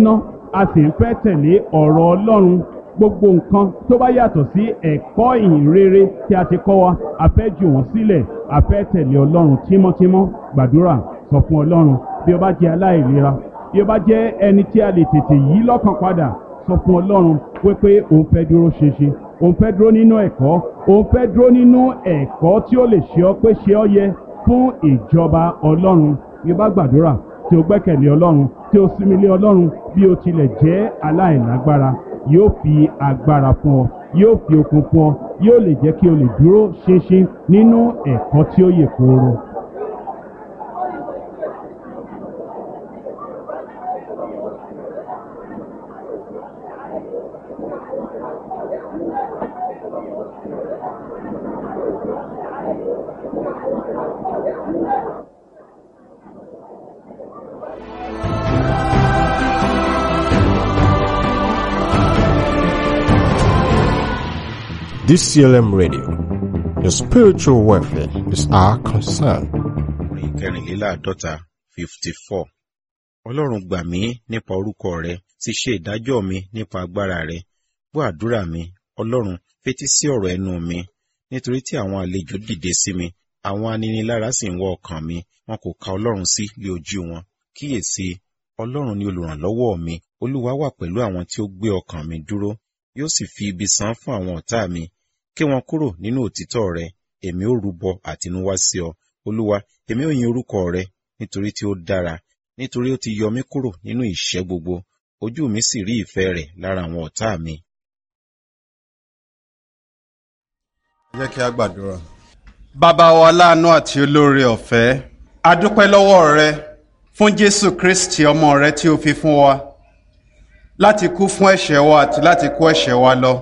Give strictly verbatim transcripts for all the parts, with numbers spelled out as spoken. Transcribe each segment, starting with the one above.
ná a sì ń fẹ́ tẹ̀lé ọ̀rọ̀ Ọlọ́run. Gbogbo nǹkan tó bá yàtọ̀ sí ẹ̀kọ́ ìhìnrere tí a ti kọ́ wa a fẹ́ jù wọ́n sílẹ̀, a fẹ́ tẹ̀lé Ọlọ́run tímọ́tímọ́. Gbàdúrà, sọ fún Ọlọ́run bí o bá jẹ́ aláìlera, bí o bá jẹ́ ẹni tí a lè tètè yí lọ́kàn padà, sọ fún Ọlọ́run wípé òun fẹ́ dúró ṣinṣin, òun fẹ́ dúró nínú ẹ̀kọ́, òun fẹ́ dúró nínú ẹ̀kọ́ tí ó lè ṣe ọ́ pé ṣe ọ́ yẹ fún ìjọba Ọlọ́run. Bí o bá gbàdúrà tí o gbẹ́kẹ̀lé Ọlọ́run, tí o sinmi lé Ọlọ́run, bí o tilẹ̀ jẹ́ aláìlágbára, yóò fi agbára fún ọ, yóò fi okun fún ọ, yóò lè jẹ́ kí o lè dúró ṣinṣin nínú ẹ̀kọ́ tí ó yè kooro. D C L M Radio, your spiritual welfare is our concern. Orin kẹrìnléláàádọ́ta fifty four. Ọlọ́run gbà mí nípa orúkọ rẹ, sì ṣe ìdájọ́ mi nípa agbára rẹ. Gbọ́ àdúrà mi, Ọlọ́run, fetí sí ọ̀rọ̀ ẹnu mi, nítorí tí àwọn àlejò dìde sí mi, àwọn aninilára sì ń wọ ọkàn mi, wọn kò ka Ọlọ́run sí lé ojú wọn. Kíyèsí, Ọlọ́run ni olùrànlọ́wọ́ mi, Olúwa wà pẹ̀lú àwọn tí ó gbé ọkàn mi dúró, yóò sì fi ibi san fún àwọn ọ̀tá mi. Kí wọn kúrò nínú òtítọ́ rẹ, èmi ó rúbọ àtinúwá sí ọ. Olúwa, èmi ó yin orúkọ rẹ, nítorí tí ó dára, nítorí ó ti yọ mí kúrò nínú ìṣẹ́ gbogbo, ojú mi sì rí ìfẹ́ rẹ̀ lára àwọn ọ̀tá mi. Ẹ jẹ́ kí a gbàdúrà. Bàbá wa láàánú àti olóore ọ̀fẹ́, a dúpẹ́ lọ́wọ́ rẹ fún Jésù Kristi ọmọ rẹ tí o fi fún wa, láti kú fún ẹ̀ṣẹ̀ wa àti láti kó ẹ̀ṣẹ̀ wa lọ.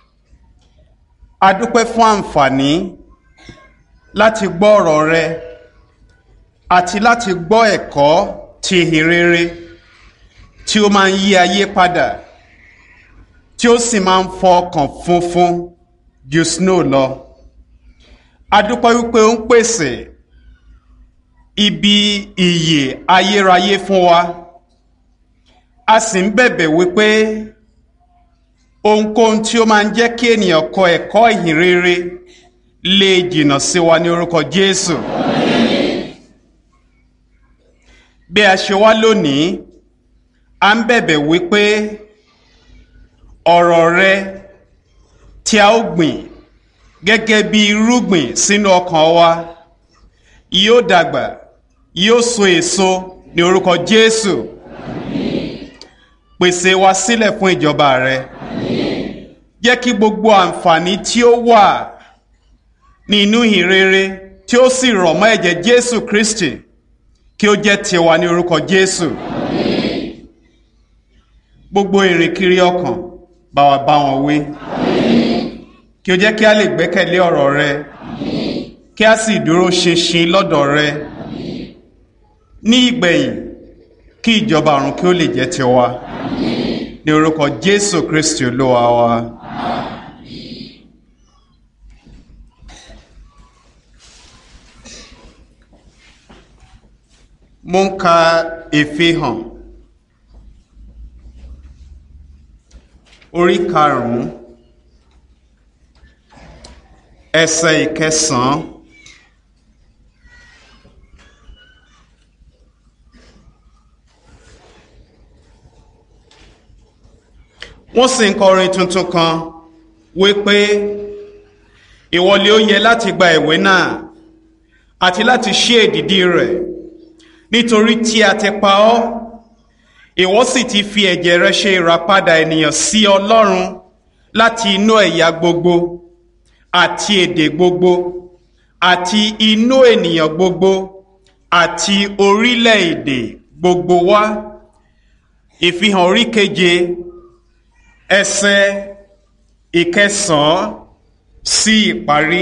A dúpẹ́ fún àǹfààní láti gbọ́ ọ̀rọ̀ rẹ àti láti gbọ́ ẹ̀kọ́ ti ìhìnrere tí ó máa ń yí ayé padà, tí ó sì máa ń fọ ọkàn funfun ju snow lọ. A dúpẹ́ wípé ó ń pèsè ibi ìyè ayérayé fún wa. A sì ń bẹ̀bẹ̀ wípé ohunkóhun tí ó máa ń jẹ́ kí ènìyàn kọ ẹ̀kọ́ ìhìnrere lè jìnnà sí wa ní orúkọ Jésù. Bí a ṣe wá lónìí, a ń bẹ̀bẹ̀ wípé ọ̀rọ̀ rẹ tí a ó gbìn gẹ́gẹ́ bí irúgbìn sínú ọkàn wa yóò dàgbà, yóò so èso ní orúkọ Jésù. Pèsè wa sílẹ̀ fún ìjọba rẹ. Jẹ́ kí gbogbo àǹfààní tí ó wà nínú ìhìnrere tí ó sì rọ̀ mọ́ ẹ̀jẹ̀ Jésù Kristi kí ó jẹ́ tiwa ní orúkọ Jésù. Gbogbo ìrìnkiri ọkàn bá wa bá wọn wí. Kí ó jẹ́ kí a lè gbẹ́kẹ̀lé ọ̀rọ̀ rẹ, kí a sì dúró ṣinṣin lọ́dọ̀ rẹ. Ní ìgbẹ̀yìn, kí ìjọba ọ̀run kí ó lè jẹ́ tiwa. Ní orúkọ Jésù Kristi Olúwa wa. Mo ń ka Ìfihàn orí karùn-ún ẹsẹ̀ ìkẹsàn-án. Wọ́n sì ń kọrin tuntun kan wípé ìwọlé ó yẹ láti gba ìwé náà àti láti ṣí èdìdì rẹ̀, nítorí tí a ti pa ọ́, ìwọ sì ti fi ẹ̀jẹ̀ rẹ ṣe ìràpadà ènìyàn sí Ọlọ́run láti inú ẹ̀yà gbogbo àti èdè gbogbo àti inú ènìyàn gbogbo àti orílẹ̀-èdè gbogbo wá. Ìfihàn orí keje ẹsẹ̀ ìkẹsàn-án sí ìparí.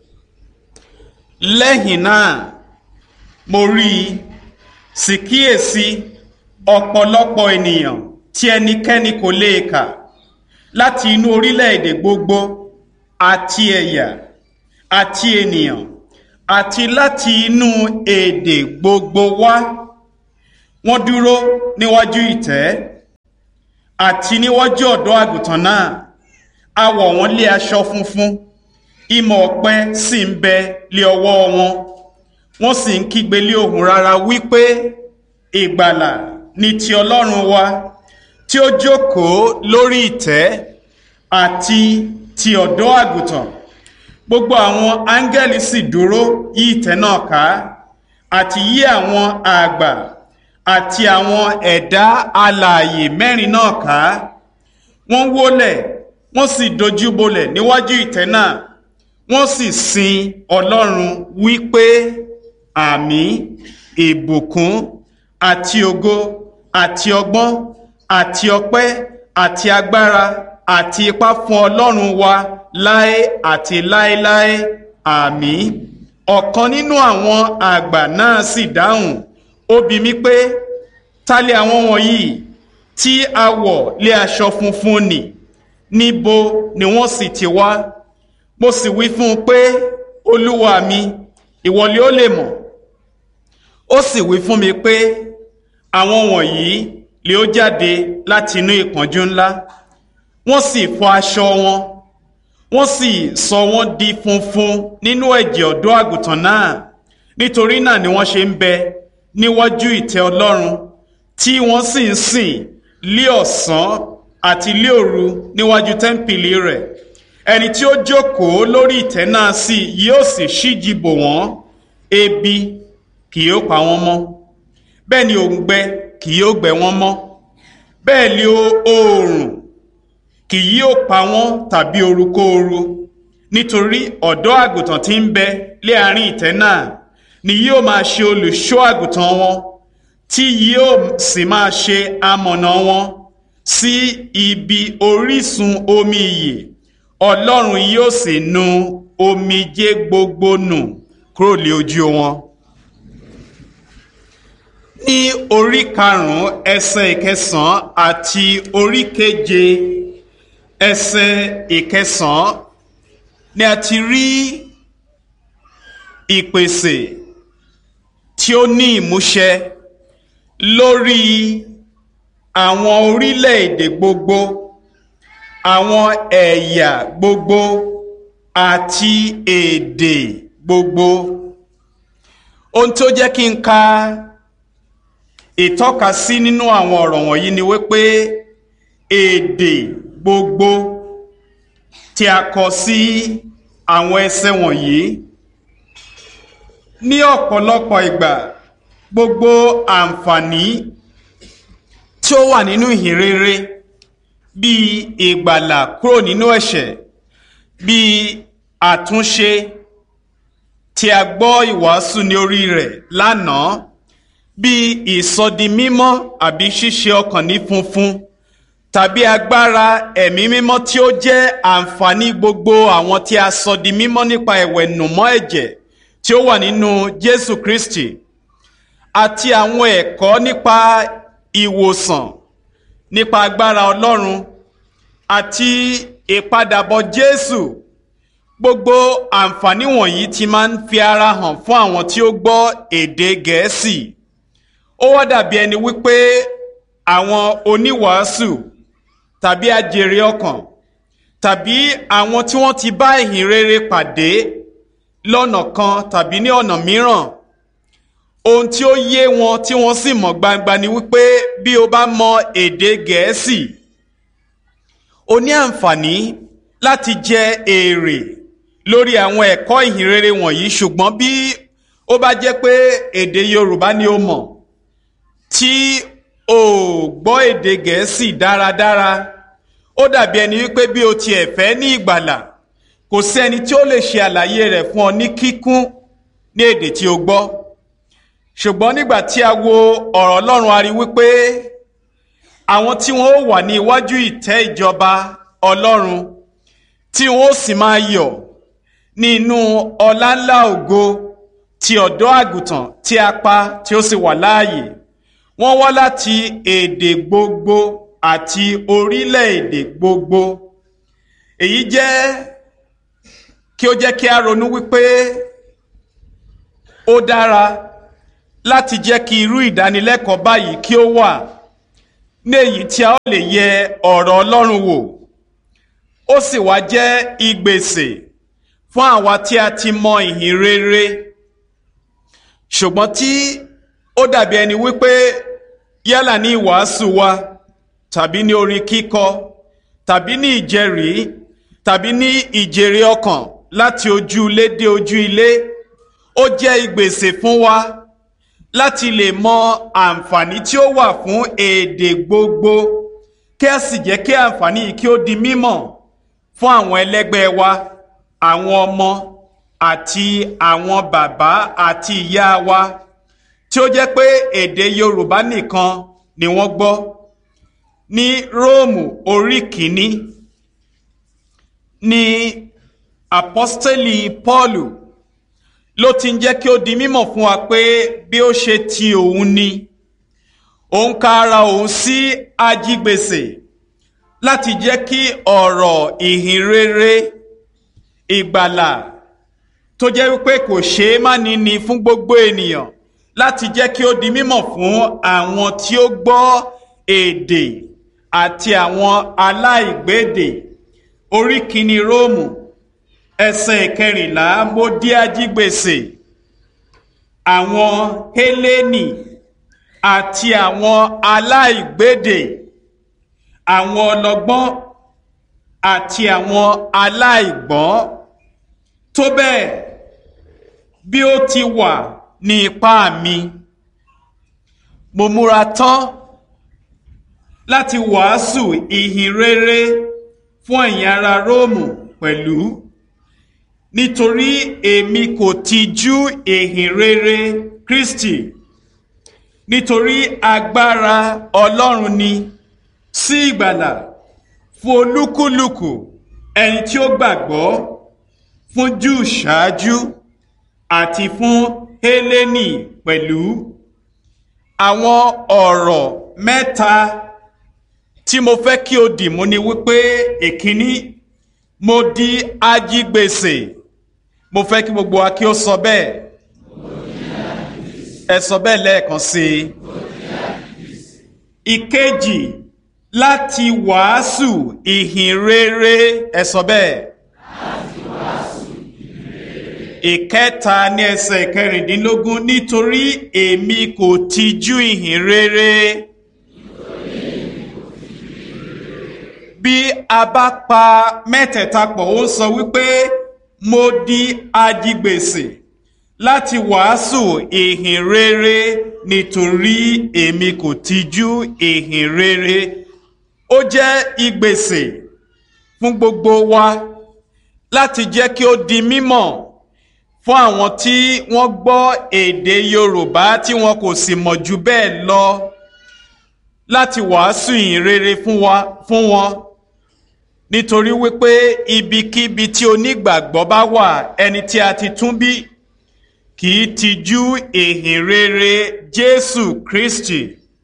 Lẹ́yìn náà mo rí i, sì kíyèsí ọ̀pọ̀lọpọ̀ ènìyàn tí ẹnikẹ́ni kò lè kà, láti inú orílẹ̀-èdè gbogbo àti ẹ̀yà àti ènìyàn àti láti inú èdè gbogbo wá. Wọ́n dúró níwájú ìtẹ́ àti níwájú ọ̀dọ́ àgùntàn náà a wọ̀ wọ́n lé aṣọ funfun, ìmọ̀ ọ̀pẹ sì ń bẹ lé ọwọ́ wọn, wọ́n sì ń kígbe lé ohùn rara wípé ìgbàlà ni ti Ọlọ́run wa tí ó jókòó lórí ìtẹ́ àti ti ọ̀dọ́ àgùntàn. Gbogbo àwọn áńgẹ́lì sì dúró yí ìtẹ́ náà ká, àti yí àwọn àgbà àti àwọn ẹ̀dá alààyè mẹ́rin náà ká. Wọ́n wólẹ̀, wọ́n sì dojúbolẹ̀ níwájú ìtẹ́ náà, wọ́n sì sin Ọlọ́run wípé àmín, ìbùkún àti ògo àti ọgbọ́n àti ọpẹ́ àti agbára àti ipá fún Ọlọ́run wa láé àti láéláé, àmín. Ọ̀kan nínú àwọn àgbà náà sì dáhùn, ó bi mí pé ta lè àwọn wọ̀nyí tí a wọ̀ lé aṣọ funfun nì, níbo ni wọ́n sì ti wá? Mo sì wí fún un pé Olúwa mi, ìwọ lé ó lè mọ̀. Ó sì wí fún mi pé àwọn wọ̀nyí lé ó jáde láti inú ìpọ́njú ńlá, wọ́n sì fọ aṣọ wọn, wọ́n sì sọ wọ́n di funfun nínú ẹ̀jẹ̀ ọ̀dọ́ àgùntàn náà. Nítorí náà ni wọ́n ṣe ń bẹ níwájú ìtẹ́ Ọlọ́run, tí wọ́n sì ń sìn lí ọ̀sán àti lí òru níwájú tẹ́ḿpìlì rẹ̀. Ẹni tí ó jókòó lórí ìtẹ́ náà sì yóò sì ṣíji bò wọ́n, ebi kì yóò pa wọ́n mọ́, bẹ́ẹ̀ ni òǹgbẹ kì yóò gbẹ wọ́n mọ́, bẹ́ẹ̀ ni oòrùn kì yóò pa wọ́n tàbí orukóoru, nítorí ọ̀dọ́ àgùntàn tí ń bẹ lé àárín ìtẹ́ náà ni yóò máa ṣe olùṣọ́ àgùntàn wọn, tí yóò sì máa ṣe amọ̀nà wọn sí ibi orísun omi ìyè. Ọlọ́run yóò sì nu omijé gbogbo nù kúrò lé ojú wọn. Ní orí karùn-ún ẹsẹ̀ ìkẹsàn-án àti orí keje ẹsẹ̀ ìkẹsàn-án ni a ti rí ìpèsè tí ó ní ìmúṣẹ lórí àwọn orílẹ̀-èdè gbogbo, àwọn ẹ̀yà gbogbo àti èdè gbogbo. Ohun tó jẹ́ kí n ka ìtọ́ka sí nínú àwọn ọ̀rọ̀ wọ̀nyí ni wípé èdè gbogbo tí a kọ sí àwọn ẹsẹ̀ wọ̀nyí. Ní ọ̀pọ̀lọpọ̀ ìgbà, gbogbo àǹfààní tí ó wà nínú ìhìnrere bíi ìgbàlà kúrò nínú ẹ̀ṣẹ̀, bíi àtúnṣe tí a gbọ́ ìwàásù ní orí rẹ̀ lánàá, bíi ìsọdimímọ́ àbí ṣíṣe ọkàn ní funfun, tàbí agbára ẹ̀mí mímọ́ tí ó jẹ́ àǹfààní gbogbo àwọn tí a sọ di mímọ́ nípa ìwẹ̀nùmọ́ ẹ̀jẹ̀ tí ó wà nínú Jésù Kristi, àti àwọn ẹ̀kọ́ nípa ìwòsàn, nípa agbára Ọlọ́run àti ìpadàbọ̀ Jésù. Gbogbo àǹfààní wọ̀nyí ti máa ń fi ara hàn fún àwọn tí ó gbọ́ èdè Gẹ̀ẹ́sì. Ó wá dàbí ẹni wípé àwọn oníwàásù tàbí ajèrè ọkàn tàbí àwọn tí wọ́n ti bá ìhìn rere pàdé lọ́nà kan tàbí ní ọ̀nà mìíràn, ohun tí ó yé wọn tí wọ́n sì mọ̀ gbangba ni wípé bí o bá mọ èdè Gẹ̀ẹ́sì, o ní àǹfààní láti jẹ èrè lórí àwọn ẹ̀kọ́ ìhìn rere wọ̀nyí. Ṣùgbọ́n bí ó bá jẹ́ pé èdè Yorùbá ni o mọ̀ tí o gbọ́ èdè Gẹ̀ẹ́sì dáradára, ó dàbí ẹni wípé bí o tiẹ̀ fẹ́ ní ìgbàlà, kò sí ẹni tí ó lè ṣe àlàyé rẹ̀ fún ọ ní kíkún ní èdè tí o gbọ́. Ṣùgbọ́n nígbà tí a wo ọ̀rọ̀ Ọlọ́run, a rí wípé àwọn tí wọ́n ó wà ní iwájú ìtẹ́ ìjọba Ọlọ́run, tí wọ́n ó sì máa yọ̀ nínú ọlá ńlá ògo ti ọ̀dọ́ àgùntàn tí a pa tí ó sì wà láàyè, wọ́n wá láti èdè gbogbo àti orílẹ̀-èdè gbogbo. Èyí jẹ́ kí ó jẹ́ kí a ronú wípé ó dára láti jẹ́ kí irú ìdánilẹ́kọ̀ọ́ báyìí kí ó wà ní èyí tí a ó lè yẹ ọ̀rọ̀ Ọlọ́run wò ó sì wá jẹ́ ìgbésẹ̀ fún àwa tí a ti mọ ìhìn rere ṣùgbọ́n tí ó dàbí ẹni wípé yálà ní ìwàásù wa tàbí ní orin kíkọ tàbí ní ìjẹ́rìí tàbí ní ìjèrè ọkàn láti ojú ilé dé ojú ilé ó jẹ́ ìgbésẹ̀ fún wa láti lè mọ àǹfààní tí ó wà fún èdè gbogbo kí a sì jẹ́ kí àǹfààní yìí kí ó di mímọ̀ fún àwọn ẹlẹ́gbẹ́ wa àwọn ọmọ àti àwọn bàbá àti ìyá wa tí ó jẹ́ pé èdè Yorùbá nìkan ni wọ́n gbọ́. Ní Róòmù orí kìíní ni apọ́stélì Pọ́ọ̀lù ló ti ń jẹ́ kí ó di mímọ̀ fún wa pé bí ó ṣe ti òun ni òun ka ara òun sí ajígbèsè láti jẹ́ kí ọ̀rọ̀ ìhìn rere ìgbàlà tó jẹ́ wípé kò ṣeé má ní ni fún gbogbo ènìyàn láti jẹ́ kí ó di mímọ̀ fún àwọn tí ó gbọ́ èdè àti àwọn aláìgbédè. Orí kìíní Róòmù ẹsẹ̀ ìkẹrìnlá mo di ajígbèsè àwọn Hélénì àti àwọn aláìgbédè àwọn ọlọ́gbọ́n àti àwọn aláìgbọ́n tó bẹ́ẹ̀ bí ó ti wà ní ipá mi mo múra tán láti wàásù ìhìn rere fún ẹ̀yin ará Róòmù pẹ̀lú nítorí èmi kò tijú ìhìn rere Kristi nítorí agbára Ọlọ́run ni sí ìgbàlà fún olúkúlùkù ẹni tí ó gbàgbọ́ fún Júù ṣáájú àti fún Hélénì pẹ̀lú. Àwọn ọ̀rọ̀ mẹ́ta tí mo fẹ́ kí o dì mú ni wípé èkíní mo di ajígbèsè mo fẹ́ kí gbogbo wa kí ó sọ bẹ́ẹ̀ ẹ sọ bẹ́ẹ̀ lẹ́ẹ̀kan sí i. Ìkejì láti wàásù ìhìn rere ẹ sọ bẹ́ẹ̀. Ìkẹta ní ẹsẹ̀ ìkẹrìndínlógún nítorí èmi kò tijú ìhìn rere. Bí a bá pa mẹ́tẹ̀ẹ̀ta pọ̀ ó sọ wípé mo di ajígbèsè láti wàásù ìhìn rere nítorí èmi kò tijú ìhìn rere. Ó jẹ́ ìgbèsè fún gbogbo wa láti jẹ́ kí ó di mímọ̀ fún àwọn tí wọ́n gbọ́ èdè Yorùbá tí wọn kò sì mọ̀ jù bẹ́ẹ̀ lọ láti wàásù ìhìn rere fún wa fún wọn nítorí wípé ibikíbi tí onígbàgbọ́ bá wà ẹni tí a ti tún bí kì í tijú ìhìn rere Jésù Kristi.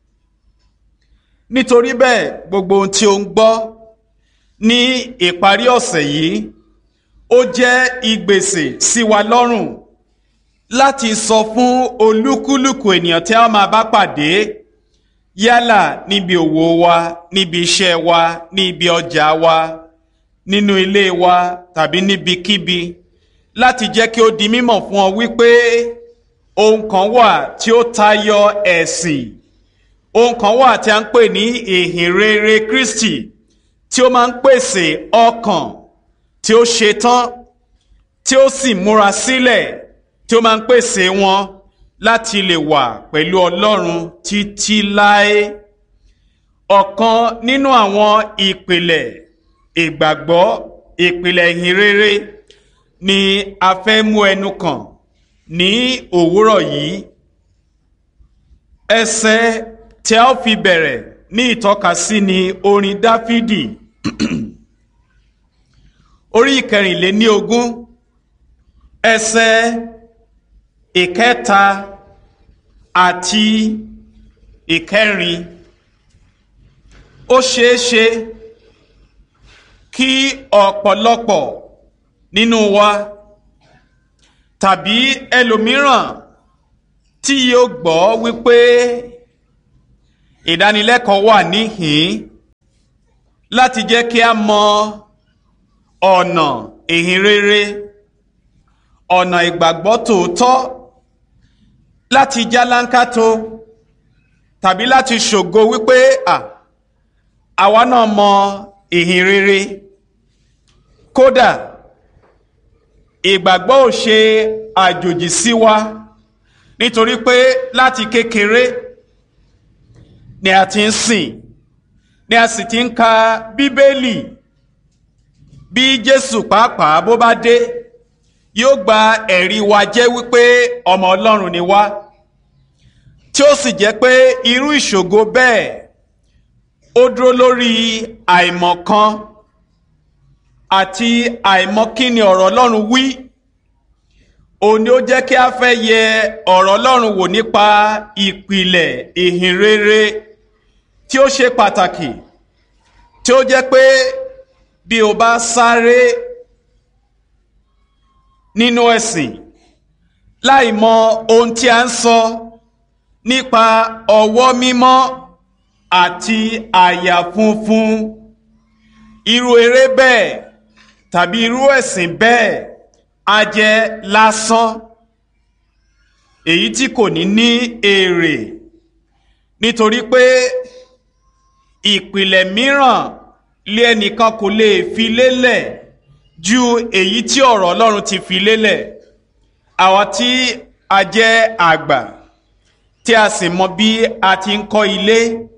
Nítorí bẹ́ẹ̀ gbogbo ohun tí ó ń gbọ́ ní ìparí ọ̀sẹ̀ yìí ó jẹ́ ìgbésè sí wa lọ́rùn láti sọ fún olúkúlùkù ènìyàn tí a máa bá pàdé yálà níbi òwò wa níbi iṣẹ́ wa níbi ọjà wa nínú ilé wa tàbí níbikíbi láti jẹ́ kí ó di mímọ̀ fún ọ wípé ohun kan wà tí ó tayọ ẹ̀sìn ohun kan wà tí a ń pè ní ìhìn rere Kristi tí ó máa ń pèsè ọkàn tí ó ṣetán tí ó sì múra sílẹ̀ tí ó máa ń pèsè wọn láti lè wà pẹ̀lú Ọlọ́run títí láé. Ọ̀kan nínú àwọn ìpìlẹ̀ ìgbàgbọ́ ìpìlẹ̀ ìhìn rere ni a fẹ́ mú ẹnu kàn ní òwúrọ̀ yìí. Ẹsẹ̀ tí a ó fi bẹ̀rẹ̀ ní ìtọ́kasí ni orin Dáfídì orí ìkẹrìnléní ogún ẹsẹ̀ ìkẹta àti ìkẹrin. Ó ṣeéṣe kí ọ̀pọ̀lọpọ̀ nínú wa tàbí ẹlòmíràn tí yóò gbọ́ wípé ìdánilẹ́kọ̀ọ́ wà níhìn láti jẹ́ kí a mọ ọ̀nà ìhìn rere, ọ̀nà ìgbàgbọ́ tòótọ́, láti jálánkátó tàbí láti ṣògo wípé à àwa náà mọ ìhìn rere. Kódà ìgbàgbọ́ ò ṣe àjòjì sí wa, nítorí pé láti kékeré ni a ti ń sìn, ni a sì ti ń ka Bíbélì. Bí Jésù pàápàá bó bá dé, yóò gba ẹ̀rí wa jẹ́ wípé ọmọ Ọlọ́run ni wá, tí ó sì jẹ́ pé irú ìṣògo bẹ́ẹ̀ ó dúró lórí àìmọ̀kan àti àìmọ̀kíni ọ̀rọ̀ Ọlọ́run wí. Òun ni ó jẹ́ kí a fẹ́ yẹ ọ̀rọ̀ Ọlọ́run wò nípa ìpìlẹ̀ ìhìn rere tí ó ṣe pàtàkì, tí ó jẹ́ pé bí o bá sáré nínú ẹ̀sìn láì mọ ohun tí a ń sọ nípa ọwọ́ mímọ́ àti àyà funfun, irú eré bẹ́ẹ̀ tàbí irú ẹ̀sìn bẹ́ẹ̀ á jẹ́ lásán, èyí tí kò ní ní èrè, nítorí pé ìpìlẹ̀ mìíràn lé ẹnìkan kò lè fi lélẹ̀ ju èyí tí ọ̀rọ̀ Ọlọ́run ti fi lélẹ̀. Àwa tí a jẹ́ àgbà tí a sì mọ bí a ti ń kọ́ ilé,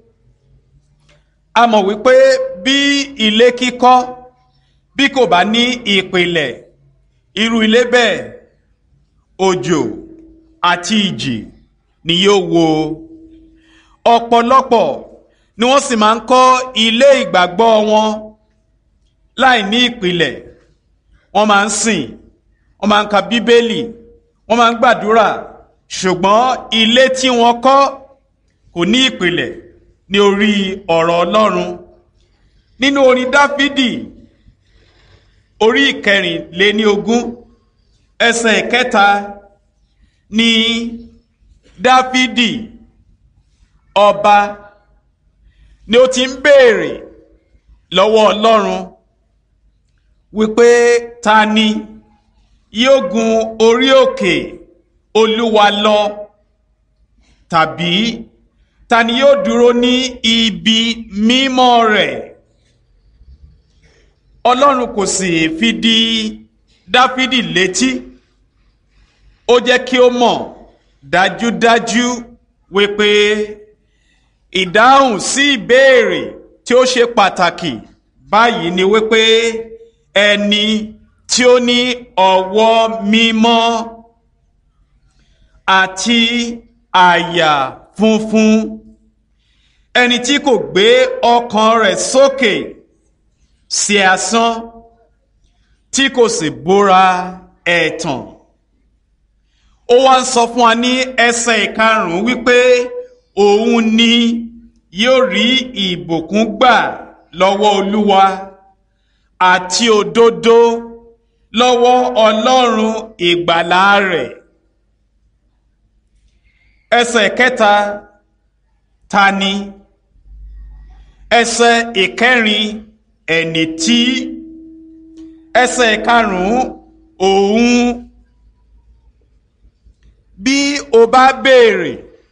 a mọ̀ wípé bí ilé kíkọ́ bí kò bá ní ìpìlẹ̀, irú ilé bẹ́ẹ̀ òjò àti ìjì ni yóò wó. Ọ̀pọ̀lọpọ̀ ni wọ́n sì máa ń kọ́ ilé ìgbàgbọ́ wọn láì ní ìpìlẹ̀. Wọ́n máa ń sìn, wọ́n máa ń ka Bíbélì, wọ́n máa ń gbàdúrà, ṣùgbọ́n ilé tí wọ́n kọ́ kò ní ìpìlẹ̀ ní orí ọ̀rọ̀ Ọlọ́run. Nínú orin Dáfídì orí ìkẹrìnléní ogún ẹsẹ̀ ìkẹta ni Dáfídì ọba ni ó ti ń béèrè lọ́wọ́ Ọlọ́run wípé ta ni yóò gun orí òkè Olúwa lọ, tàbí ta ni yóò dúró ní ibi mímọ́ rẹ̀. Ọlọ́run kò sì fi di Dáfídì létí, ó jẹ́ kí ó mọ̀ dájúdájú wípé ìdáhùn sí ìbéèrè tí ó ṣe pàtàkì báyìí ni wípé ẹni tí ó ní ọwọ́ mímọ́ àti àyà funfun, ẹni tí kò gbé ọkàn rẹ̀ sókè sí asán, tí kò sì búra ẹ̀tàn. Ó wá ń sọ fún wa ní ẹsẹ̀ ìkarùn-ún wípé òun ni yóò rí ìbùkún gbà lọ́wọ́ Olúwa àti òdodo lọ́wọ́ Ọlọ́run ìgbàlà rẹ̀. Ẹsẹ̀ kẹta, ta ni? Ẹsẹ̀ ìkẹrin, ẹni tí? Ẹsẹ̀ ìkarùn-ún, òun. Bí o bá béèrè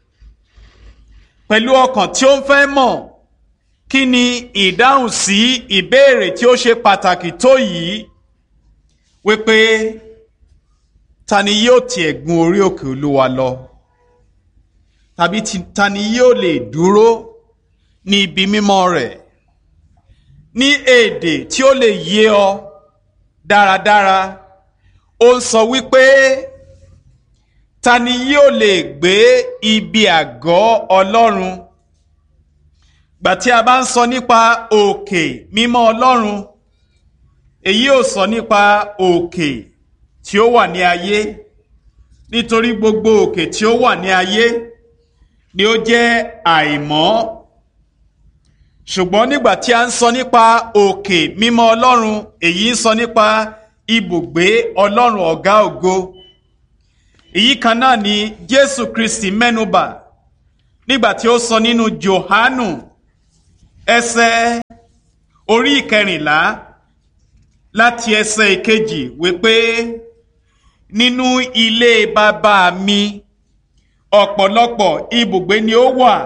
pẹ̀lú ọkàn tí ó ń fẹ́ mọ̀ kí ni ìdáhùn sí ìbéèrè tí ó ṣe pàtàkì tó yìí, wípé ta ni yóò tiẹ̀ gun orí òkè Olúwa lọ, tàbí ta ni yóò lè dúró ní ibi mímọ́ rẹ̀. Ní èdè tí ó lè yé ọ dáradára, ó ń sọ wípé ta ni yóò lè gbé ibi àgọ́ Ọlọ́run. Gbà tí a bá ń sọ nípa òkè mímọ́ Ọlọ́run, èyí ò sọ nípa òkè tí ó wà ní ayé, nítorí gbogbo òkè tí ó wà ní ayé ni ó jẹ́ àìmọ́. Ṣùgbọ́n nígbà tí a ń sọ nípa òkè mímọ́ Ọlọ́run, èyí ń sọ nípa ibùgbé Ọlọ́run ọ̀gá ògo. Èyí kan náà ni Jésù Kristi mẹ́nubà nígbà tí ó sọ nínú Jòhánù ẹsẹ̀ orí ìkẹrìnlá láti ẹsẹ̀ ìkejì wípé nínú ilé bàbá mi ọ̀pọ̀lọpọ̀ ibùgbé ni ó wà,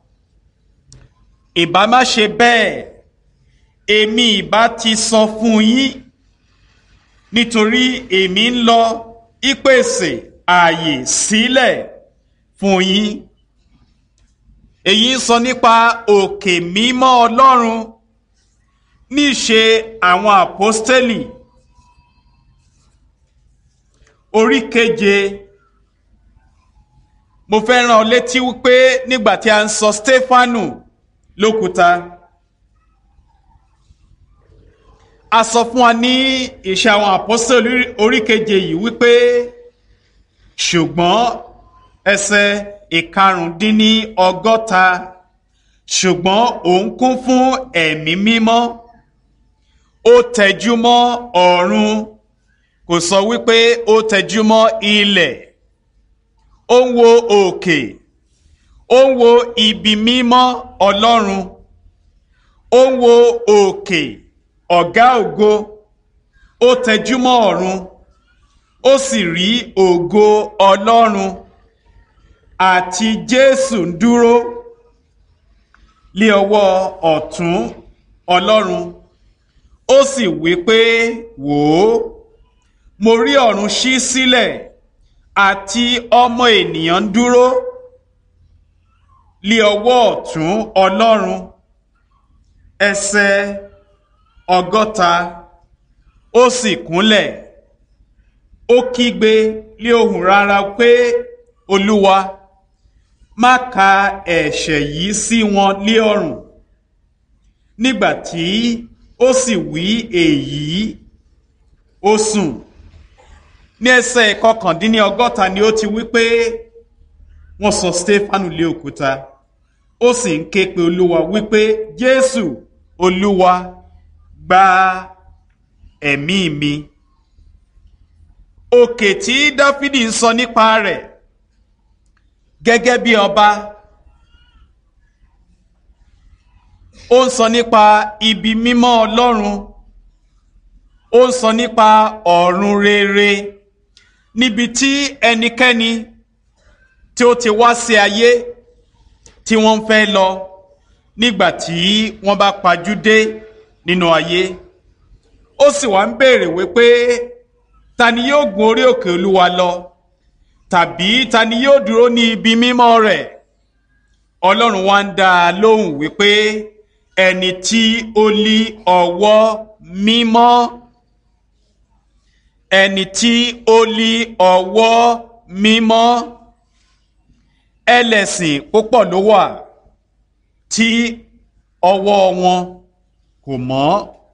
ìbá má ṣe bẹ́ẹ̀ èmi ìbá ti sọ fún yín, nítorí èmi ń lọ ìpèsè ààyè sílẹ̀ fún yín. Èyí ń sọ nípa òkè mímọ́ Ọlọ́run ní ìṣe àwọn àpọ́stélì orí keje. Mo fẹ́ rán ọ létí wípé nígbà tí a ń sọ Stefanu lókúta, a sọ fún wa ní ìṣe àwọn àpọ́stélì orí keje yìí wípé ṣùgbọ́n ẹsẹ̀ ìkarùndínní ọgọ́ta ṣùgbọ́n òun kún fún ẹ̀mí mímọ́, ó tẹjúmọ́ ọ̀run, kò sọ wípé ó tẹjúmọ́ ilẹ̀, ó ń wo òkè, ó ń wo ibi mímọ́ Ọlọ́run, ó ń wo òkè ọ̀gá ògo, ó tẹjúmọ́ ọ̀run, ó sì rí ògo Ọlọ́run àti Jésù ń dúró lé ọwọ́ ọ̀tún Ọlọ́run. Ó sì wí pé wò ó, mo rí ọ̀run ṣí sílẹ̀ àti ọmọ ènìyàn ń dúró lé ọwọ́ ọ̀tún Ọlọ́run. Ẹsẹ̀ ọgọ́ta, ó sì kúnlẹ̀, ó kígbe lé ohùn rara pé Olúwa, má ka ẹ̀ṣẹ̀ yìí sí wọn lé ọrùn. Nígbà tí ó sì wí èyí, ó sùn. Ní ẹsẹ̀ ìkọkàndínní ọgọ́ta ni ó ti wí pé wọ́n sọ Stefanu lé òkúta, ó sì ń ké pe Olúwa wípé Jésù Olúwa, gba ẹ̀mí mi. Òkè tí Dáfídì ń sọ nípa rẹ̀ gẹ́gẹ́ bí ọba, ó ń sọ nípa ibi mímọ́ Ọlọ́run, ó ń sọ nípa ọ̀run rere níbi tí ẹnikẹ́ni tí ó ti wá sí ayé tí wọ́n ń fẹ́ lọ nígbà tí wọ́n bá pajú dé nínú ayé. Ó sì wá ń béèrè wípé ta ni yóò gun orí òkè Olúwa lọ, tàbí ta ni yóò dúró ní ibi mímọ́ rẹ̀? Ọlọ́run wá ń dá a lóhùn wípé ẹni tí ó lí ọwọ́ mímọ́, ẹni tí ó lí ọwọ́ mímọ́. Ẹlẹ́sìn púpọ̀ ló wà tí ọwọ́ wọn kò mọ́.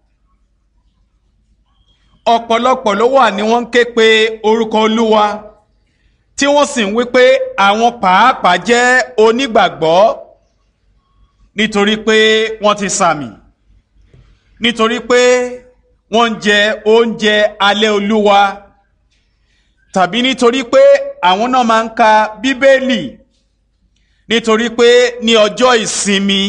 Ọ̀pọ̀lọpọ̀ ló wà ní wọ́n ń ké pe orúkọ Olúwa tí wọ́n sì ń wí pé àwọn pàápàá jẹ́ onígbàgbọ́ nítorí pé wọ́n ti sàmì, nítorí pé wọ́n ń jẹ oúnjẹ alẹ́ Olúwa, tàbí nítorí pé àwọn náà máa ń ka Bíbélì, nítorí pé ní ọjọ́ ìsinmi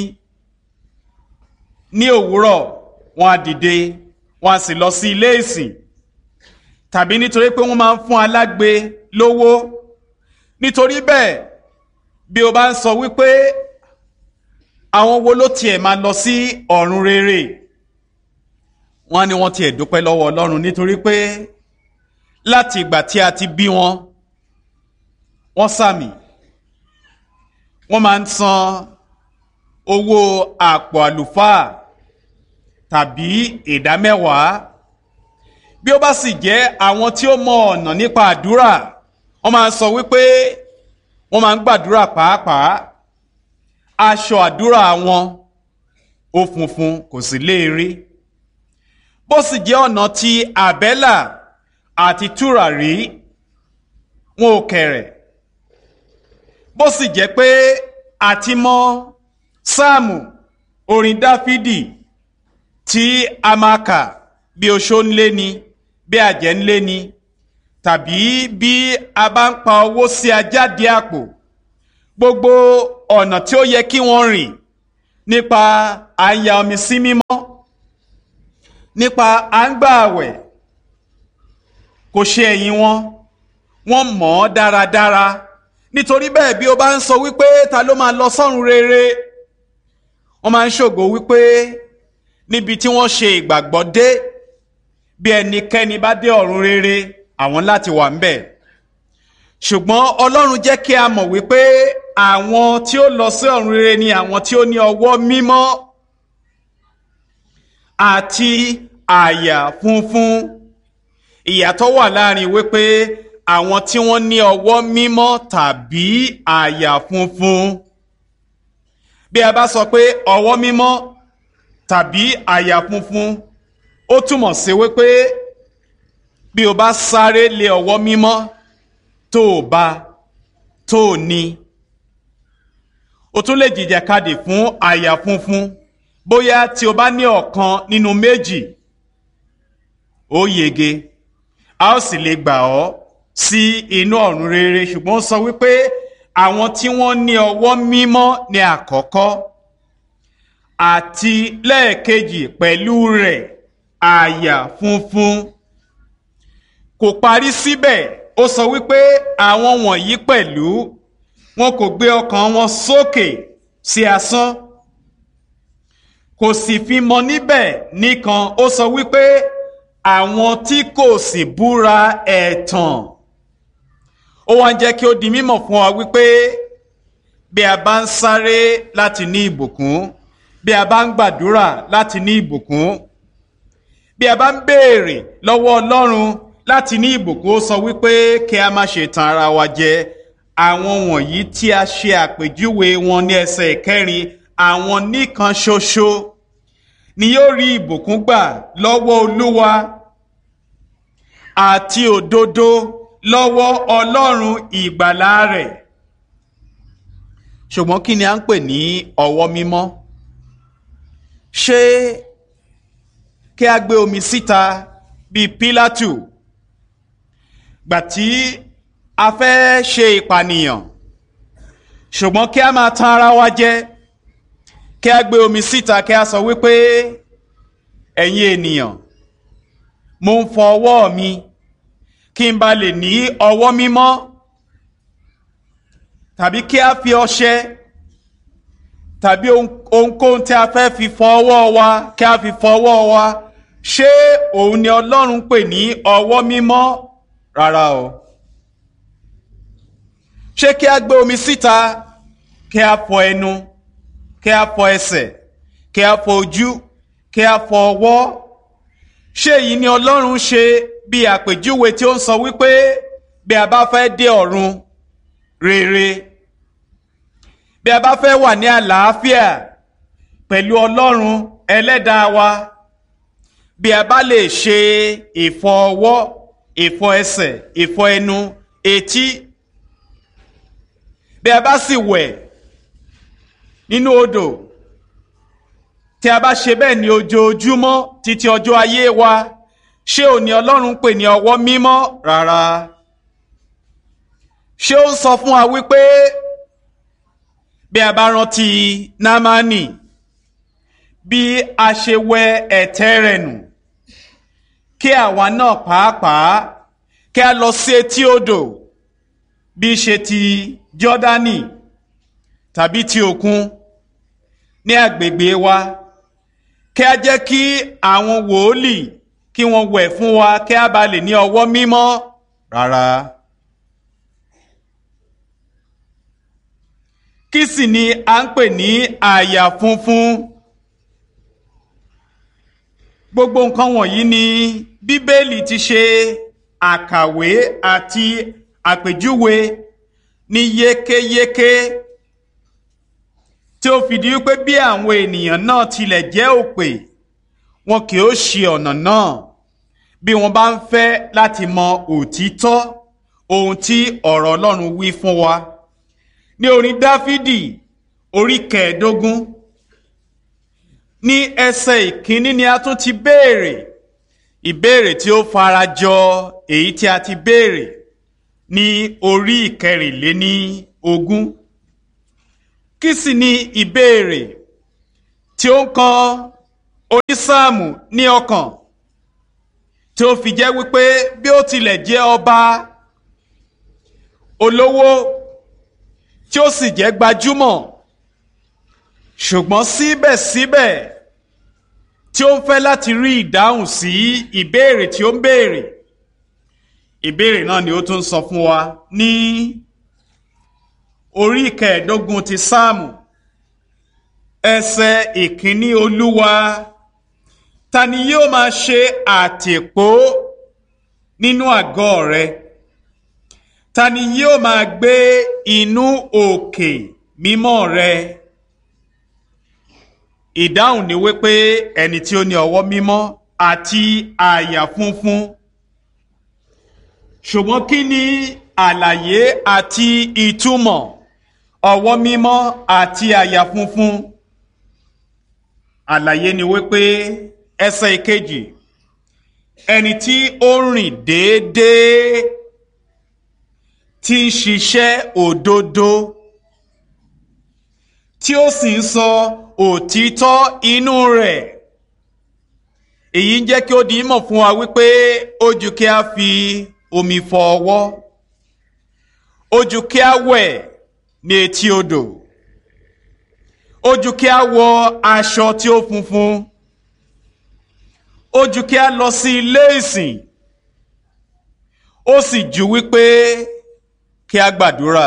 ní òwúrọ̀ wọ́n á dìde wọ́n á sì lọ sí ilé ìsìn, tàbí nítorí pé wọ́n máa ń fún alágbe lówó. Nítorí bẹ́ẹ̀, bí o bá ń sọ wípé àwọn wo ló tiẹ̀ máa lọ sí ọ̀run rere, wọ́n ní wọ́n tiẹ̀ dúpẹ́ lọ́wọ́ Ọlọ́run, nítorí pé láti ìgbà tí a ti bí wọn, wọ́n sàmì, wọ́n máa ń san owó àpò àlùfáà tàbí ìdámẹ́wàá. Bí ó bá sì jẹ́ àwọn tí ó mọ ọ̀nà nípa àdúrà, wọ́n máa ń sọ wípé wọ́n máa ń gbàdúrà pàápàá, aṣọ àdúrà wọn ó funfun kò sì léèrè. Bó sì jẹ́ ọ̀nà ti àbẹ́là àti tùràrí, wọn ò kẹ̀rẹ̀. Bó sì jẹ́ pé àti mọ sáàmù orin Dáfídì tí a máa kà bí oṣó ń lé ni, bí àjẹ́ ń lé ni, tàbí bí a bá ń pa owó sí ajáde àpò, gbogbo ọ̀nà tí ó yẹ kí wọ́n rìn nípa à ń ya omi sí mímọ́, nípa à ń gbààwẹ̀, kò ṣe ẹ̀yìn wọn, wọ́n mọ̀ ọ́ dáradára. Nítorí bẹ́ẹ̀ bí ó bá ń sọ wípé ta ló máa lọ sọ́run rere, wọ́n máa ń ṣògo wípé níbi tí wọ́n ṣe ìgbàgbọ́ dé, bí ẹnikẹ́ni bá dé ọ̀run rere àwọn láti wà ń bẹ̀. Ṣùgbọ́n Ọlọ́run jẹ́ kí a mọ̀ wípé àwọn tí ó lọ sí ọ̀run rere ni àwọn tí ó ní ọwọ́ mímọ́ àti àyà funfun. Ìyàtọ̀ wà láàrin wípé àwọn tí wọ́n ní ọwọ́ mímọ́ tàbí àyà funfun. Bí a bá sọ pé ọwọ́ mímọ́ tàbí àyà funfun, ó túmọ̀ sí wípé bí o bá sáré lé ọwọ́ mímọ́ tó o bá tó o ní, o tún lè jìjàkadì fún àyà funfun. Bóyá tí o bá ní ọ̀kan nínú méjì, ó yege, a ó sì lè gbà ọ́ sí inú ọ̀run rere. Ṣùgbọ́n ó sọ wípé àwọn tí wọ́n ní ọwọ́ mímọ́ ní àkọ́kọ́, àti lẹ́ẹ̀kejì pẹ̀lú rẹ̀ àyà funfun. Kò parí síbẹ̀, ó sọ wípé àwọn wọ̀nyí pẹ̀lú wọn kò gbé ọkàn wọn sókè sí asán. Kò sì fi mọ níbẹ̀ nìkan, ó sọ wípé àwọn tí kò sì búra ẹ̀tàn. Ó wá ń jẹ́ kí ó di mímọ̀ fún wa wípé bí a bá ń sáré láti ní ìbùkún, bí a bá ń gbàdúrà láti ní ìbùkún, bí a bá ń béèrè lọ́wọ́ Ọlọ́run láti ní ìbùkún, ó sọ wípé kí a má ṣe tan ara wa jẹ. Àwọn wọ̀nyí tí a ṣe àpèjúwe wọn ní ẹsẹ̀ ìkẹrin, àwọn nìkan ṣoṣo ni yóò rí ìbùkún gbà lọ́wọ́ Olúwa àti òdodo lọ́wọ́ Ọlọ́run ìgbàlà rẹ̀. Ṣùgbọ́n kí ni a ń pè ní ọwọ́ mímọ́? Ṣé kí a gbé omi síta bíi Pílátù gbà tí a fẹ́ ṣe ìpànìyàn, ṣùgbọ́n kí a máa tan ara wa jẹ, kí a gbé omi síta kí a sọ wípé ẹ̀yin ènìyàn, mo ń fọ ọwọ́ mi kí n bá lè ní ọwọ́ mímọ́? Tàbí kí a fi ọṣẹ tàbí ohunkóhun tí a fẹ́ fi fọ ọwọ́ wa kí a fi fọ ọwọ́ wa? Ṣé òun ni Ọlọ́run pè ní ọwọ́ mímọ́? Rárá o. Ṣé kí a gbé omi síta kí a fọ ẹnu, kí a fọ ẹsẹ̀, kí a fọ ojú, kí a fọ ọwọ́? Ṣé èyí ni Ọlọ́run ṣe bí àpèjúwe tí ó ń sọ wípé bí a bá fẹ́ dé ọ̀run rere, bí a bá fẹ́ wà ní àlàáfíà pẹ̀lú Ọlọ́run ẹlẹ́dàá wa, bí a bá lè ṣe ìfọ ọwọ́, ìfọ ẹsẹ̀, ìfọ ẹnu, etí, bí a bá sì wẹ̀ nínú odò, tí a bá ṣe bẹ́ẹ̀ ní ojoojúmọ́ títí ọjọ́ ayé wa, ṣé òní Ọlọ́run pè ní ọwọ́ mímọ́? Rárá. Ṣé ó ń sọ fún wa wípé bí a bá rántí Námánì, bí a ṣe wẹ ẹ̀tẹ̀ rẹ̀ nù, kí àwa náà pàápàá kí a lọ sí etí odò, bí ṣe ti Jọ́dánì tàbí ti òkun ní agbègbè wa, kí a jẹ́ kí àwọn wòólì kí wọ́n wẹ̀ fún wa kí a bá lè ní ọwọ́ mímọ́? Rárá. Kí sì ni a ń pè ní àyà funfun? Gbogbo nǹkan wọ̀nyí ni Bíbélì ti ṣe àkàwé àti àpèjúwe ní yékéyéké, tí ó fìdí wípé bí àwọn ènìyàn náà tilẹ̀ jẹ́ òpè, wọn kì ó ṣì ọ̀nà náà bí wọ́n bá ń fẹ́ láti mọ òtítọ́ ohun tí ọ̀rọ̀ Ọlọ́run wí fún wa. Ní orin Dáfídì orí kẹẹ̀ẹ́dógún ní ẹsẹ̀ ìkíní ni a tún ti béèrè ìbéèrè tí ó farajọ èyí tí a ti béèrè ní orí ìkẹrìnléní ogún. kí sì ni ìbéèrè tí ó ń kan onísáàmù ní ọkàn tí ó fi jẹ́ wípé bí ó tilẹ̀ jẹ́ ọba olówó tí ó sì jẹ́ gbajúmọ̀ ṣùgbọ́n síbẹ̀síbẹ̀ tí ó ń fẹ́ láti rí ìdáhùn sí ìbéèrè tí ó ń béèrè. Ìbéèrè náà ni ó tún sọ fún wa ní orí kẹẹ̀ẹ́dógún ti sáàmù ẹsẹ̀ ìkíní: Olúwa, ta ni yóò máa ṣe àtìpó nínú àgọ́ rẹ? Ta ni yóò máa gbé inú òkè mímọ́ rẹ? Ìdáhùn ni wípé ẹni tí ó ní ọwọ́ mímọ́ àti àyà funfun. Ṣùgbọ́n kí ni àlàyé àti ìtumọ̀ ọwọ́ mímọ́ àti àyà funfun? Àlàyé ni wípé ẹsẹ̀ ìkejì: ẹni tí ó rìn déédéé, tí ń ṣiṣẹ́ òdodo, tí ó sì ń sọ òtítọ́ inú rẹ̀. Èyí ń jẹ́ kí ó di ìmọ̀ fún wa wípé ó jù kí a fi omi fọ ọwọ́, ó jù kí a wẹ̀ ní etí odò, ó jù kí a wọ aṣọ tí ó funfun, ó jù kí a lọ sí ilé ìsìn, ó sì jù wípé kí a gbàdúrà.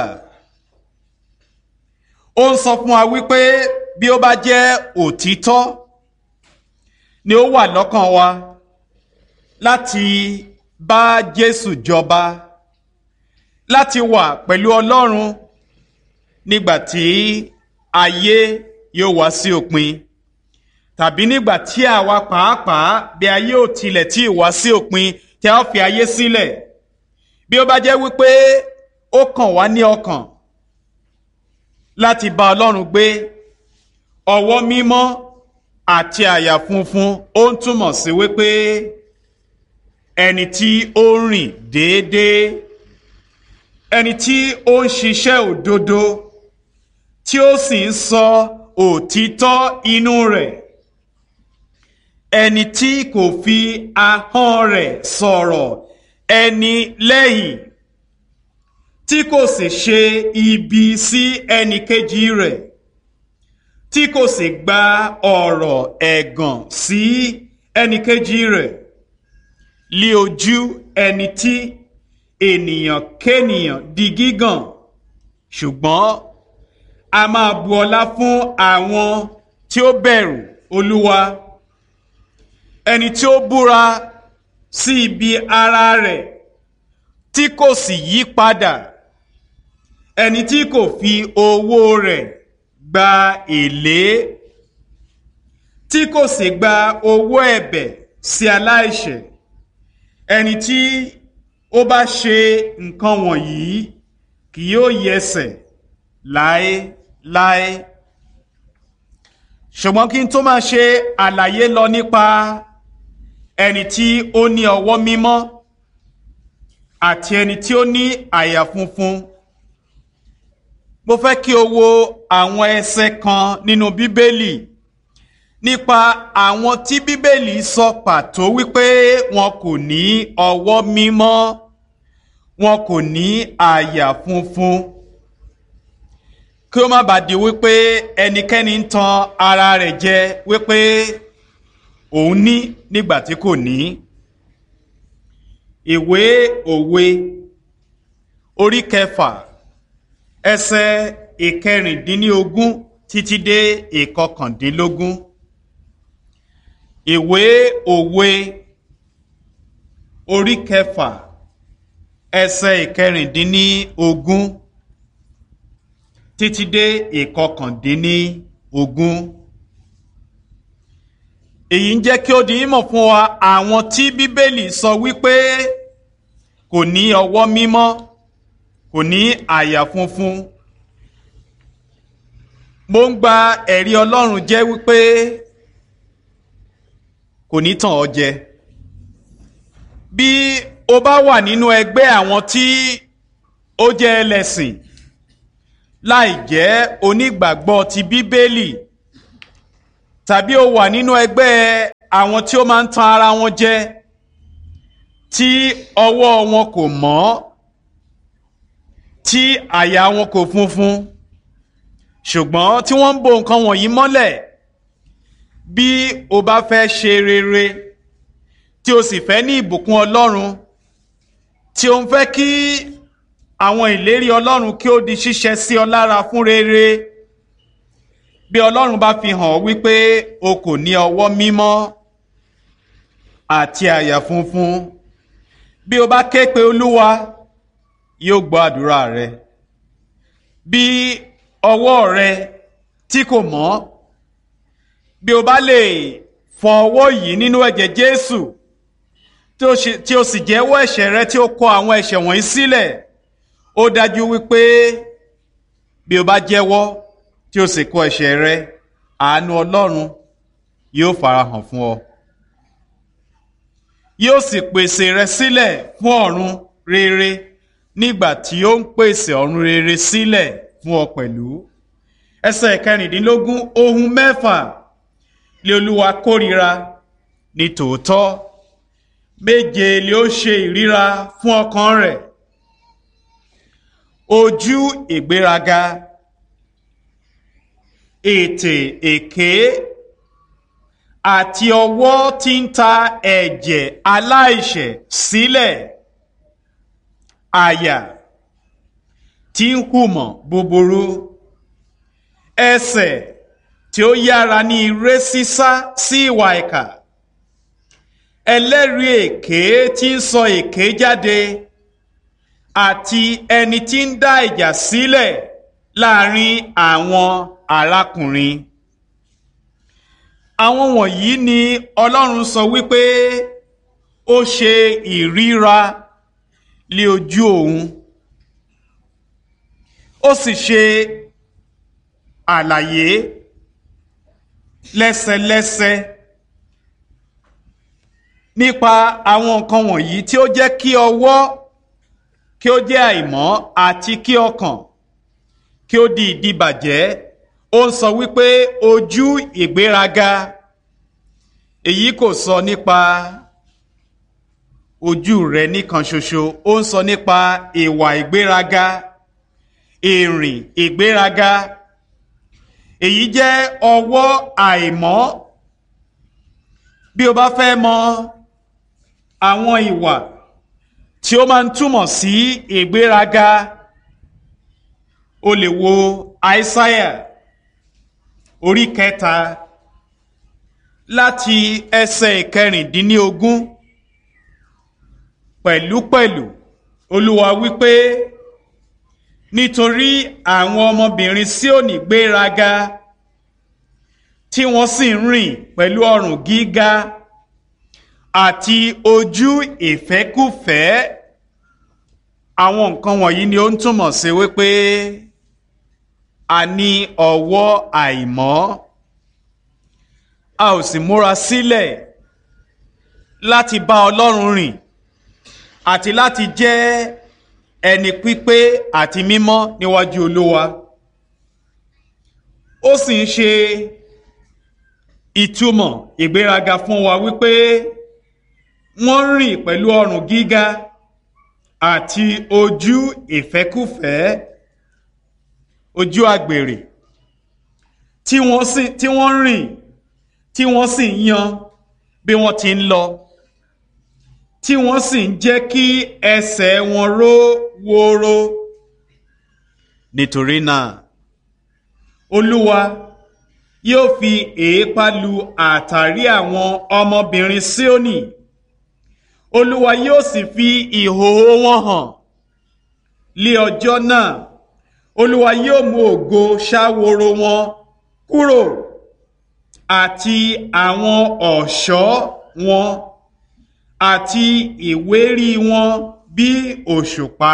Ó ń sọ fún wa wípé bí ó bá jẹ́ òtítọ́ ni ó wà lọ́kàn wa láti bá Jésù jọba, láti wà pẹ̀lú Ọlọ́run nígbàtí ayé yóò wá sí òpin, tàbí nígbàtí àwa pàápàá bí ayé ò tilẹ̀ tí ì wá sí òpin tí a ó fi ayé sílẹ̀. Bí ó bá jẹ́ wípé ó kàn wá ní ọkàn láti bá Ọlọ́run gbé, ọwọ́ mímọ́ àti àyà funfun ó ń túmọ̀ sí wípé ẹni tí ó rìn déédéé, ẹni tí ó ń ṣiṣẹ́ òdodo, tí ó sì ń sọ òtítọ́ inú rẹ̀, ẹni tí kò fi ahọ́n rẹ̀ sọ̀rọ̀ ẹni lẹ́yìn, tí kò sì ṣe ibi sí ẹnì kejì rẹ̀, tí kò sì gba ọ̀rọ̀ ẹ̀gàn sí ẹnì kejì rẹ̀, lí ojú ẹni tí ènìyàn kénìyàn di gígàn, ṣùgbọ́n a máa bu ọlá fún àwọn tí ó bẹ̀rù Olúwa, ẹni tí ó búra sí ibi ara rẹ̀ tí kò sì yí padà, ẹni tí kò fi owó rẹ̀ gba èlé, tí kò sì gba owó ẹ̀bẹ̀ sí aláìṣẹ̀. Ẹni tí ó bá ṣe nǹkan wọ̀nyí kì yóò yẹsẹ̀ láéláé. Ṣùgbọ́n kí n tó máa ṣe àlàyé lọ nípa ẹni tí ó ní ọwọ́ mímọ́ àti ẹni tí ó ní àyà funfun, mo fẹ́ kí o wo àwọn ẹsẹ̀ kan nínú Bíbélì nípa àwọn tí Bíbélì sọ pàtó wípé wọn kò ní ọwọ́ mímọ́, wọn kò ní àyà funfun, kí ó má bàa di wípé ẹnikẹ́ni ń tan ara rẹ̀ jẹ wípé òun ní nígbà tí kò ní. Ìwé Òwe orí kẹfà ẹsẹ̀ ìkẹrìndínlógún títí dé ìkọkàndínlógún. Ìwé Òwe orí kẹfà ẹsẹ̀ ìkẹrìndínlógún títí dé ìkọkàndínlógún. Èyí ń jẹ́ kí ó di ìmọ̀ fún wa àwọn tí Bíbélì sọ wípé kò ní ọwọ́ mímọ́, kò ní àyà funfun. Mo ń gba ẹ̀rí Ọlọ́run jẹ́ wípé kò ní tàn ọ́ jẹ. Bí o bá wà nínú ẹgbẹ́ àwọn tí ó jẹ́ ẹlẹ́sìn láì jẹ́ onígbàgbọ́ ti bíbélì, tàbí o wà nínú ẹgbẹ́ àwọn tí ó máa ń tan ara wọn jẹ, tí ọwọ́ wọn kò mọ́, tí àyà wọn kò funfun, ṣùgbọ́n tí wọ́n ń bo nǹkan wọ̀nyí mọ́lẹ̀. Bí o bá fẹ́ ṣe rere, tí o sì fẹ́ ní ìbùkún Ọlọ́run, tí o ń fẹ́ kí àwọn ìlérí Ọlọ́run kí ó di ṣíṣẹ sí ọ lára fún rere, bí Ọlọ́run bá fi hàn wípé o kò ní ọwọ́ mímọ́ àti àyà funfun, bí o bá ké pe Olúwa, yóò gbọ́ àdúrà rẹ. Bí ọwọ́ rẹ tí kò mọ́, bí o bá lè fọ ọwọ́ yìí nínú ẹ̀jẹ̀ Jésù, tí o sì jẹ́wọ́ ẹ̀ṣẹ̀ rẹ, tí o kọ àwọn ẹ̀ṣẹ̀ wọ̀nyí sílẹ̀, ó dájú wípé bí o bá jẹ́wọ́ tí o sì kọ ẹ̀ṣẹ̀ rẹ, àánú Ọlọ́run yóò farahàn fún ọ. Yóò sì pèsè rẹ sílẹ̀ fún ọ̀run rere, nígbà tí ó ń pèsè ọ̀run rere sílẹ̀ fún ọ pẹ̀lú. Ẹsẹ̀ kẹrìndínlógún, ohun mẹ́fà lé Olúwa kórìíra ní tòótọ́, méje lé ó ṣe ìríra fún ọkàn rẹ̀: ojú ìgbéraga, ètè èké, àti ọwọ́ tí ń ta ẹ̀jẹ̀ aláìṣẹ̀ sílẹ̀, àyà tí ń hùmọ̀ búburú, ẹsẹ̀ tí ó yára ní eré sísá sí ìwà ìkà, ẹlẹ́rìí èké tí ń sọ èké jáde, àti ẹni tí ń dá ìjà sílẹ̀ láàrin àwọn arákùnrin. Àwọn wọ̀nyí ni Ọlọ́run sọ wípé ó ṣe ìríra lé ojú òun. Ó sì ṣe àlàyé lẹ́sẹlẹ́sẹ nípa àwọn nǹkan wọ̀nyí tí ó jẹ́ kí ọwọ́ kí ó jẹ́ àìmọ́ àti kí ọkàn kí ó di ìdíbàjẹ́. Ó ń sọ wípé ojú ìgbéraga, èyí kò sọ nípa ojú rẹ nìkan ṣoṣo, ó ń sọ nípa ìwà ìgbéraga, ìrìn ìgbéraga. Èyí jẹ́ ọwọ́ àìmọ́. Bí o bá fẹ́ mọ àwọn ìwà tí ó máa ń túmọ̀ sí ìgbéraga, o lè wo Aísáyà orí kẹta láti ẹsẹ̀ ìkẹrìndínlógún. Pẹ̀lúpẹ̀lú Olúwa wípé, nítorí àwọn ọmọbìnrin Síónì gbéraga, tí wọ́n sì ń rìn pẹ̀lú ọrùn gíga àti ojú ìfẹ́kúfẹ̀ẹ́. Àwọn nǹkan wọ̀nyí ni ó ń túmọ̀ sí wípé a ní ọwọ́ àìmọ́. A ò sì múra sílẹ̀ láti bá Ọlọ́run rìn àti láti jẹ́ ẹni pípé àti mímọ́ níwájú Olúwa. Ó sì ń ṣe ìtumọ̀ ìgbéraga fún wa wípé wọ́n rìn pẹ̀lú ọrùn gíga àti ojú ìfẹ́kúfẹ̀ẹ́, ojú àgbèrè, tí wọ́n sì tí wọ́n rìn tí wọ́n sì ń yan bí wọ́n ti ń lọ, tí wọ́n sì ń jẹ́ kí ẹsẹ̀ wọn ró wóró. Nítorí náà Olúwa yóò fi èépá lu àtàrí àwọn ọmọbìnrin Síónì. Olúwa yóò sì fi ìhòhò wọn hàn lé ọjọ́ náà. Olúwa yóò mú ògo ṣáworo wọn kúrò àti àwọn ọ̀ṣọ́ wọn àti ìwérí wọn bí òṣùpá.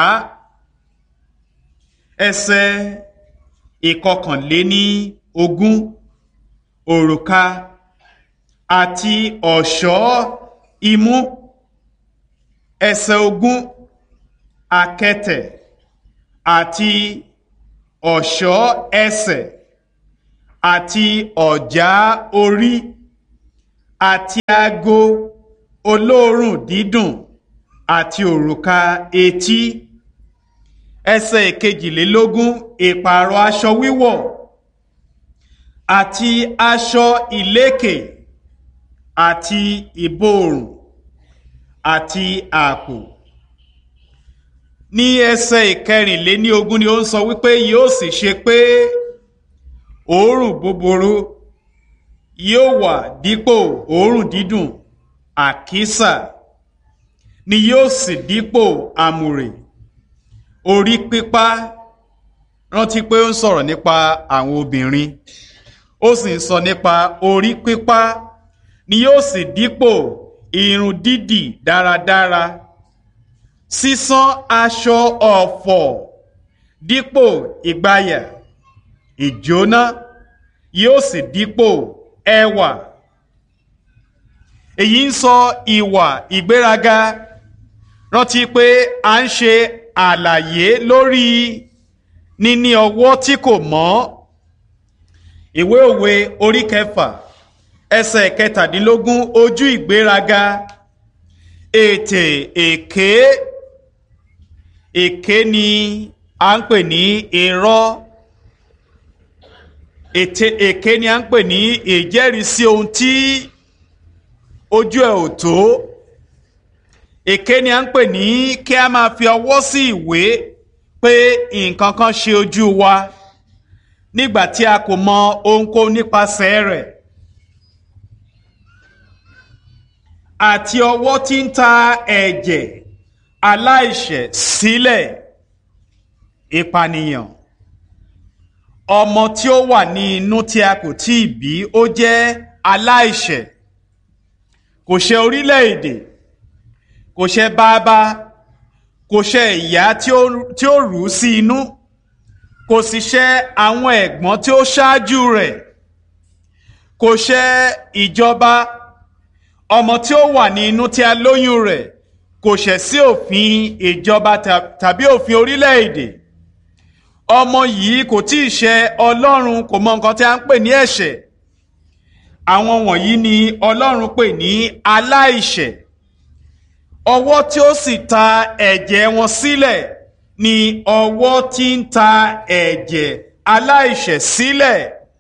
Ẹsẹ̀ ìkọkànléní ogún, òrùka àti ọ̀ṣọ́ imú. Ẹsẹ̀ ogún, àkẹtẹ̀ àti ọ̀ṣọ́ ẹsẹ̀ àti ọ̀já orí àti ago olóòórùn dídùn àti òrùka etí. ẹsẹ̀ ìkejìlélógún ìpààrọ̀ aṣọ wíwọ̀ àti aṣọ ìlékè àti ìborùn àti àpò. ní ẹsẹ̀ ìkẹrìnléníogún ni ó ń sọ wípé yóò sì ṣe pé òórùn búburú yóò wà dípò òórùn dídùn, àkísà ni yóò sì dípò àmùrè. Orí pípá, rántí pé ó ń sọ̀rọ̀ nípa àwọn obìnrin, ó sì ń sọ nípa orí pípá ni yóò sì dípò irun dídì dáradára. Sísán aṣọ ọ̀fọ̀ dípò ìgbàyà, ìjóná yóò sì dípò ẹwà. Èyí ń sọ ìwà ìgbéraga. Rántí pé a ń ṣe àlàyé lórí níní ọwọ́ tí kò mọ́. Ìwé òwe orí kẹfà ẹsẹ̀ kẹtàdínlógún, ojú ìgbéraga, ètè èké. Èké ni a ń pè ní irọ́. Ètè èké ni a ń pè ní ìjẹ́rìísí ohun tí ojú ẹ̀ ò tó. Èké ni a ń pè ní kí a máa fi ọwọ́ sí ìwé pé nǹkan kan ṣe ojú wa nígbà tí a kò mọ ohunkóhun nípasẹ̀ rẹ̀. Àti ọwọ́ tí ń ta ẹ̀jẹ̀ aláìṣẹ̀ sílẹ̀, ìpànìyàn. Ọmọ tí ó wà ní inú tí a kò tí ì bí ó jẹ́ aláìṣẹ̀. Kò ṣẹ̀ orílẹ̀-èdè, kò ṣẹ̀ bàbá, kò ṣẹ̀ ìyá tí ó rù ú sí inú, kò sì ṣẹ̀ àwọn ẹ̀gbọ́n tí ó ṣáájú rẹ̀, kò ṣẹ̀ ìjọba. Ọmọ tí ó wà ní inú tí a lóyún rẹ̀ kò ṣẹ̀ sí òfin ìjọba tàbí òfin orílẹ̀-èdè. Ọmọ yìí kò tí ì ṣẹ̀ Ọlọ́run, kò mọ nǹkan tí a ń pè ní ẹ̀ṣẹ̀. Àwọn wọ̀nyí ni Ọlọ́run pè ní aláìṣẹ̀. Ọwọ́ tí ó sì ta ẹ̀jẹ̀ wọn sílẹ̀ ni ọwọ́ tí ń ta ẹ̀jẹ̀ aláìṣẹ̀ sílẹ̀.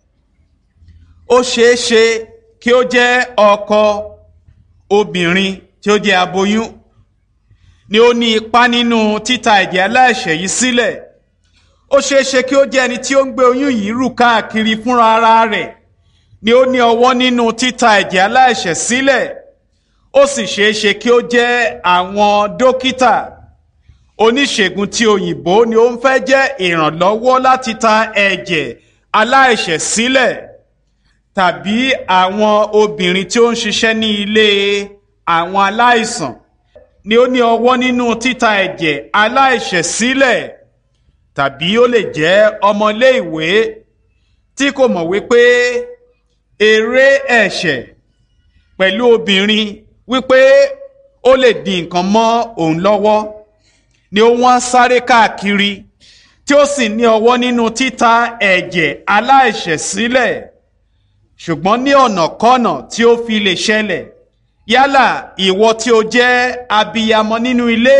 Ó ṣeé ṣe kí ó jẹ́ ọkọ obìnrin tí ó jẹ́ aboyún ni ó ní ipá nínú títa ẹ̀jẹ̀ aláìṣẹ̀ yìí sílẹ̀. Ó ṣeé ṣe kí ó jẹ́ ẹni tí ó ń gbé oyún yìí rù káàkiri fúnra ara rẹ̀ ni ó ní ọwọ́ nínú títa ẹ̀jẹ̀ aláìṣẹ̀ sílẹ̀. Ó sì ṣeé ṣe kí ó jẹ́ àwọn dókítà oníṣègùn tí òyìnbó ni ó ń fẹ́ jẹ́ ìrànlọ́wọ́ láti ta ẹ̀jẹ̀ aláìṣẹ̀ sílẹ̀, tàbí àwọn obìnrin tí ó ń ṣiṣẹ́ ní ilé àwọn aláìsàn ni ó ní ọwọ́ nínú títa ẹ̀jẹ̀ aláìṣẹ̀ sílẹ̀, tàbí ó lè jẹ́ ọmọléèwé tí kò mọ̀ wípé eré ẹ̀ṣẹ̀ pẹ̀lú obìnrin wípé ó lè di nǹkan mọ́ òun lọ́wọ́ ni ó wọ́n sáré káàkiri tí ó sì ní ọwọ́ nínú títa ẹ̀jẹ̀ aláìṣẹ̀ sílẹ̀. Ṣùgbọ́n ní ọ̀nàkọ́nà tí ó fi lè ṣẹlẹ̀, yálà ìwọ tí ó jẹ́ abiyamọ nínú ilé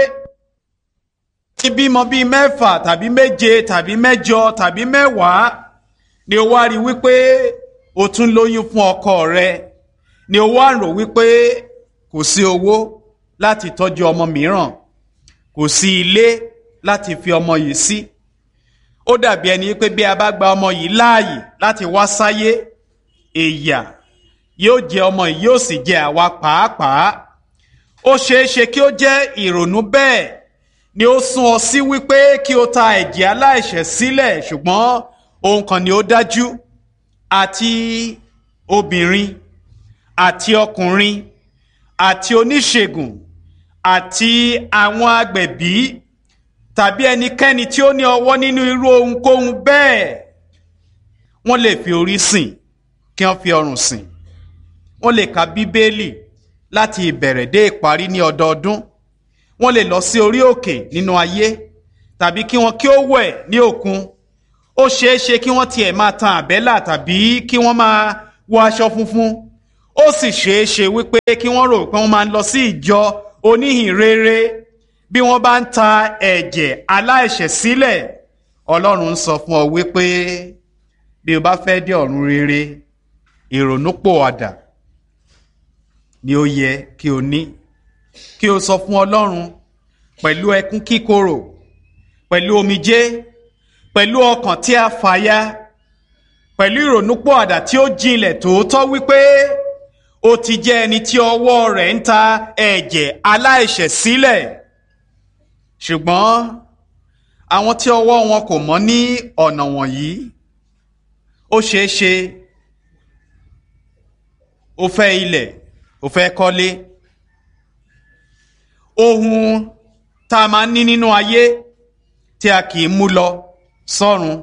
tí bímọ bíi mẹ́fà tàbí méje tàbí mẹ́jọ tàbí mẹ́wàá ni ó wá rí wípé o tún lóyún fún ọkọ rẹ, ni ó wá rò wípé kò sí owó láti tọ́jú ọmọ mìíràn, kò sí ilé láti fi ọmọ yìí sí. Ó dàbí ẹni pé bí a bá gba ọmọ yìí láàyè láti wá sáyé, ìyà yóò jẹ ọmọ yìí yóò sì jẹ àwa pàápàá. Ó ṣeé ṣe kí ó jẹ́ ìrònú bẹ́ẹ̀ ni ó sún ọ sí wípé kí o ta ẹ̀jẹ̀ aláìṣẹ̀ sílẹ̀. Ṣùgbọ́n ohun kan ni ó dájú, àti obìnrin àti ọkùnrin àti oníṣègùn àti àwọn agbẹ̀bí tàbí ẹnikẹ́ni tí ó ní ọwọ́ nínú irú ohunkóhun bẹ́ẹ̀, wọ́n lè fi orí sìn kí wọ́n fi ọrùn sìn. Wọ́n lè ka Bíbélì láti ìbẹ̀rẹ̀ dé ìparí ní ọdọọdún. Wọ́n lè lọ sí orí òkè nínú ayé, tàbí kí wọ́n kí ó wẹ̀ ní òkun. ó ṣeé ṣe kí wọ́n tiẹ̀ máa tan àbẹ́là tàbí kí wọ́n máa wọ aṣọ funfun ó sì ṣeé ṣe wípé kí wọ́n rò pé wọ́n máa ń lọ sí ìjọ oníhìnrere bí wọ́n bá ń ta ẹ̀jẹ̀ aláìṣẹ̀ sílẹ̀. Ọlọ́run ń sọ fún ọ wípé bí o bá fẹ́ dé ọ̀run rere ìrònúpìwàdà ni ó yẹ kí o ní, kí o sọ fún Ọlọ́run pẹ̀lú ẹkún kíkorò, pẹ̀lú omijé, pẹ̀lú ọkàn tí a fàya, pẹ̀lú ìrònúpìwàdà tí ó jinlẹ̀ tòótọ́ wípé ó ti jẹ́ ẹni tí ọwọ́ rẹ̀ ń ta ẹ̀jẹ̀ aláìṣẹ̀ sílẹ̀. Ṣùgbọ́n àwọn tí ọwọ́ wọn kò mọ́ ní ọ̀nà wọ̀nyí, ó ṣeé ṣe ó fẹ́ ilẹ̀, ó fẹ́ kọ́lé, ohun tá a máa ń ní nínú ayé tí a kì í mú lọ sọ́run,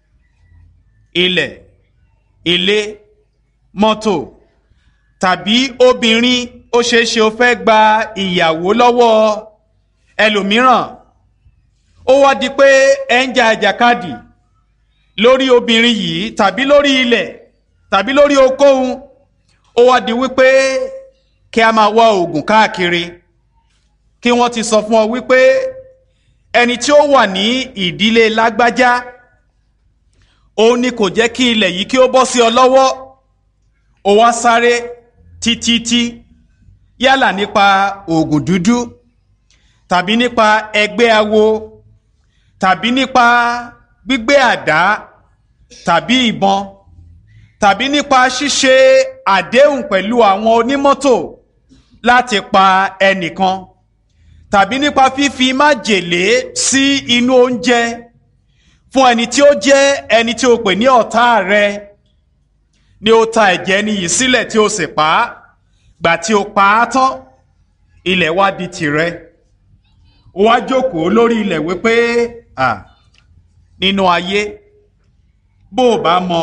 ilẹ̀, ilé, mọ́tò, tàbí obìnrin, ó ṣeé ṣe ó fẹ́ gba ìyàwó lọ́wọ́ ẹlòmíràn, ó wá di pé ẹ ń jà àjàkadì lórí obìnrin yìí tàbí lórí ilẹ̀ tàbí lórí okòhun, ó wá di wípé kí a máa wá oògùn káàkiri, kí wọ́n ti sọ fún ọ wípé ẹni tí ó wà ní ìdílé lágbájá òun ni kò jẹ́ kí ilẹ̀ yìí kí ó bọ́ sí ọ lọ́wọ́. Ó wá sáré títítí yálà nípa oògùn dúdú tàbí nípa ẹgbẹ́ awo tàbí nípa gbígbé àdá tàbí ìbọn tàbí nípa ṣíṣe àdéhùn pẹ̀lú àwọn onímọ́tò láti pa ẹnìkan tàbí nípa fífi májèlé sí inú oúnjẹ fún ẹni tí ó jẹ́ ẹni tí ó pè ní ọ̀tá rẹ, ni ó ta ẹ̀jẹ̀ ẹni yìí sílẹ̀ tí ó sì pa á. Gbà tí ó pa á tán, ilẹ̀ wá di tìrẹ. Ó wá jókòó lórí ilẹ̀ wípé à nínú ayé bó o bá mọ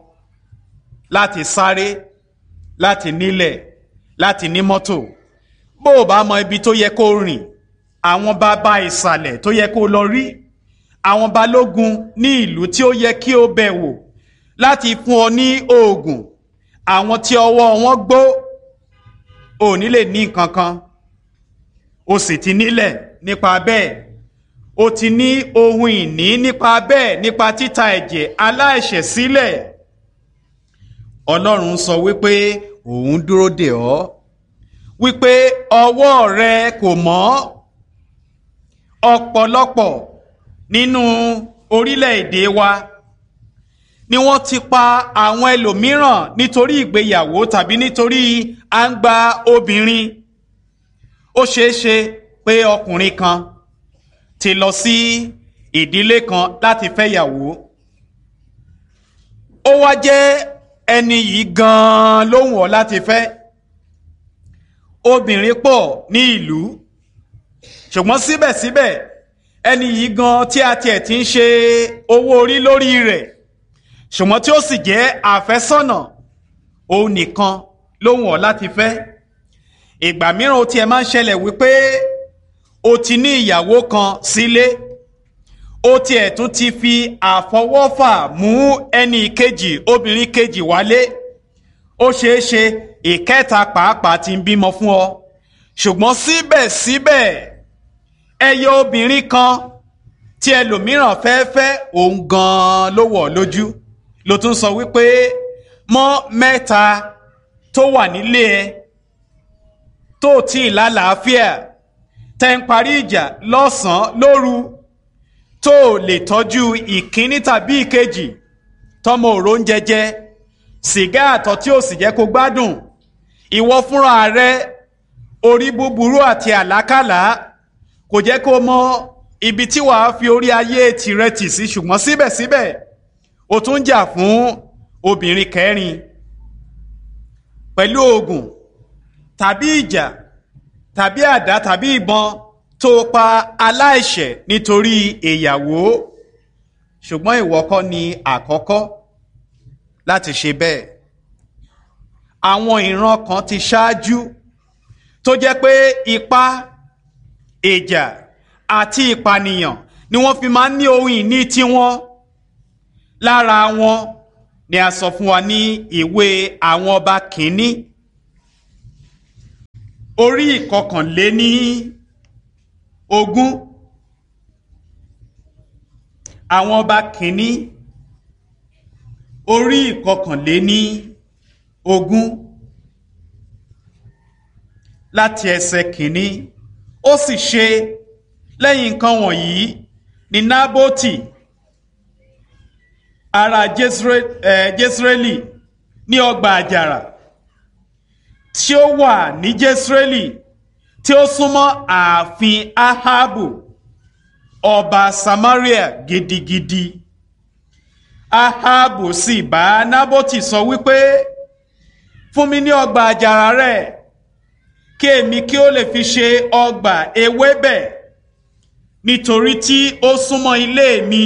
láti sáré, láti nílẹ̀, láti ní mọ́tò, bó o bá mọ ibi tó yẹ kó rìn, àwọn bàbá ìsàlẹ̀ tó yẹ kó lọ rí, àwọn balógun ní ìlú tí ó yẹ kí o bẹ̀ wò láti fún ọ ní oògùn, àwọn tí ọwọ́ wọn gbó, ò ní lè ní nǹkan kan. O sì ti nílẹ̀ nípa bẹ́ẹ̀, o ti ní ohun ìní nípa bẹ́ẹ̀, nípa títa ẹ̀jẹ̀ aláìṣẹ̀ sílẹ̀. Ọlọ́run sọ wípé òun dúró dè ọ́, wípé ọwọ́ rẹ kò mọ́. Ọ̀pọ̀lọpọ̀ nínú orílẹ̀-èdè wa ni wọ́n ti pa àwọn ẹlòmíràn nítorí ìgbéyàwó tàbí nítorí à ń gba obìnrin. Ó ṣeé ṣe pé ọkùnrin kan ti lọ sí ìdílé kan láti fẹ́yàwó, ó wá jẹ́ ẹni yìí gan-an ló wù ọ́ láti fẹ́. Obìnrin pọ̀ ní ìlú, ṣùgbọ́n síbẹ̀síbẹ̀ ẹni yìí gan tí a tiẹ̀ ti ń ṣe owó orí lórí rẹ̀, ṣùgbọ́n tí ó sì jẹ́ àfẹ́sọ́nà, òun nìkan ló wù ọ́ láti fẹ́. Ìgbà mìíràn ó tiẹ̀ máa ń ṣẹlẹ̀ wípé o ti ní ìyàwó kan sílé, ó tiẹ̀ tún ti fi àfọwọ́fà mú ẹni kejì, obìnrin kejì wálé, ó ṣeé ṣe ìkẹta pàápàá ti ń bímọ fún ọ, ṣùgbọ́n síbẹ̀síbẹ̀ ẹyọ obìnrin kan tí ẹlòmíràn fẹ́ fẹ́, òun gan-an ló wọ̀ lójú, ló tún sọ wípé mọ́ mẹ́ta tó wà nílé ẹ tó tí ì lálàáfíà, tẹ́ ń parí ìjà lọ́sàn-án lóru, tó lè tọ́jú ìkíní tàbí ìkejì, tọmọ òró ń jẹjẹ, sìgá àtọ̀ tí ó sì jẹ́ kó gbádùn, ìwọ fúnra rẹ orí búburú àti àlákàlà kò jẹ́ kó mọ ibi tí wàá fi orí ayé tìrẹ tì sí, ṣùgbọ́n síbẹ̀síbẹ̀ o tún jà fún obìnrin kẹrin pẹ̀lú oògùn tàbí ìjà tàbí àdá tàbí ìbọn tó pa aláìṣẹ̀ nítorí ìyàwó. Ṣùgbọ́n ìwọ kọ́ ni àkọ́kọ́ láti ṣe bẹ́ẹ̀. Àwọn ìran kan ti ṣáájú tó jẹ́ pé ipá, ìjà àti ìpànìyàn ni wọ́n fi máa ń ní ohun ìní tiwọn. lára wọn ni a sọ fún wa ní ìwé àwọn ọba kìíní orí ìkọkànléní ogún. Àwọn ọba kìíní orí ìkọkànléní ogún láti ẹsẹ̀ kìíní. Ó sì ṣe lẹ́yìn nǹkan wọ̀nyí ni Nábótì ará Jesreeli ní ọgbà àjàrà tí ó wà ní Jesreeli tí ó súnmọ́ ààfin Ahabu ọba Samaria gidigidi. Ahabu sì bá Nábótì sọ wípé, fún mi ní ọgbà àjàrà rẹ̀ kí èmi kí ó lè fi ṣe ọgbà ewébẹ̀, nítorí tí ó súnmọ́ ilé mi.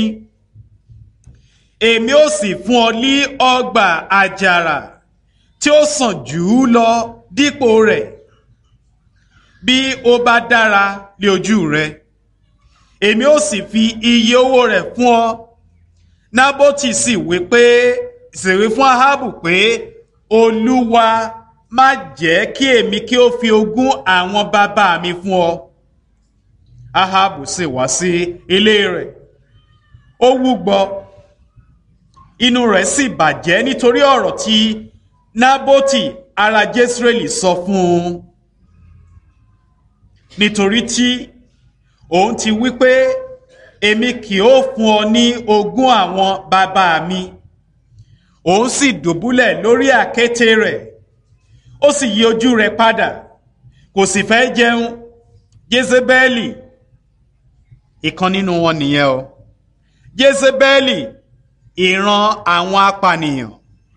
Èmi ó sì fún ọ ní ọgbà àjàrà tí ó sàn jù ú lọ dípò rẹ̀, bí ó bá dára lé ojú rẹ. Èmi ó sì fi iye owó rẹ̀ fún ọ. Nábótì sì wí pé sì wí fún Ahabu pé, Olúwa má jẹ́ kí èmi kí ó fi ogún àwọn bàbá mi fún ọ. Ahabu sì wá sí ilé rẹ̀, ó wúgbọ, inú rẹ̀ sì bàjẹ́ nítorí ọ̀rọ̀ tí Nábótì ará Jesreeli sọ fún un, nítorí tí òun ti wí pé, èmi kì ó fún ọ ní ogún àwọn bàbá mi. Òun sì dùbúlẹ̀ lórí àkéte rẹ̀, ó sì yí ojú rẹ̀ padà, kò sì fẹ́ jẹun. Jésébẹ́lì, ìkan nínú wọn nìyẹn o. Jésébẹ́lì, ìran àwọn apànìyàn.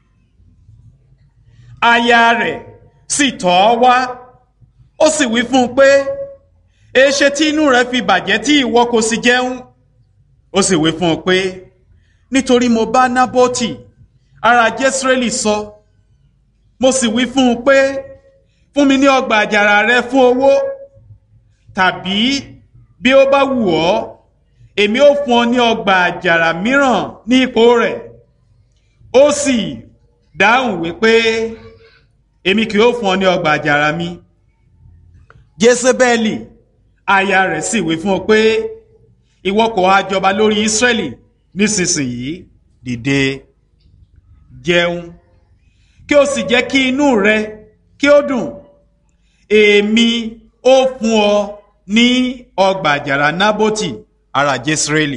Aya rẹ̀ sì tọ̀ ọ́ wá, ó sì wí fún un pé, èéṣe tí inú rẹ̀ fi bàjẹ́ tí ìwọ kò sì jẹun? Ó sì wí fún un pé, nítorí mo bá Nábótì ará Jesreeli sọ, mo sì wí fún un pé, fún mi ní ọgbà àjàrà rẹ fún owó, tàbí bí ó bá wù ọ́, èmi ó fún ọ ní ọgbà àjàrà mìíràn ní ipò rẹ̀. Ó sì dáhùn wípé, èmi kì yóò fún ọ ní ọgbà àjàrà mi. Jésébẹ́lì aya rẹ̀ sì wí fún ọ pé, ìwọ kò ha jọba lórí Ísírẹ́lì nísinsìnyí? Dìde, jẹun, kí o sì jẹ́ kí inú rẹ kí ó dùn. Èmi ó fún ọ ní ọgbà àjàrà Nábótì ará Jesreeli.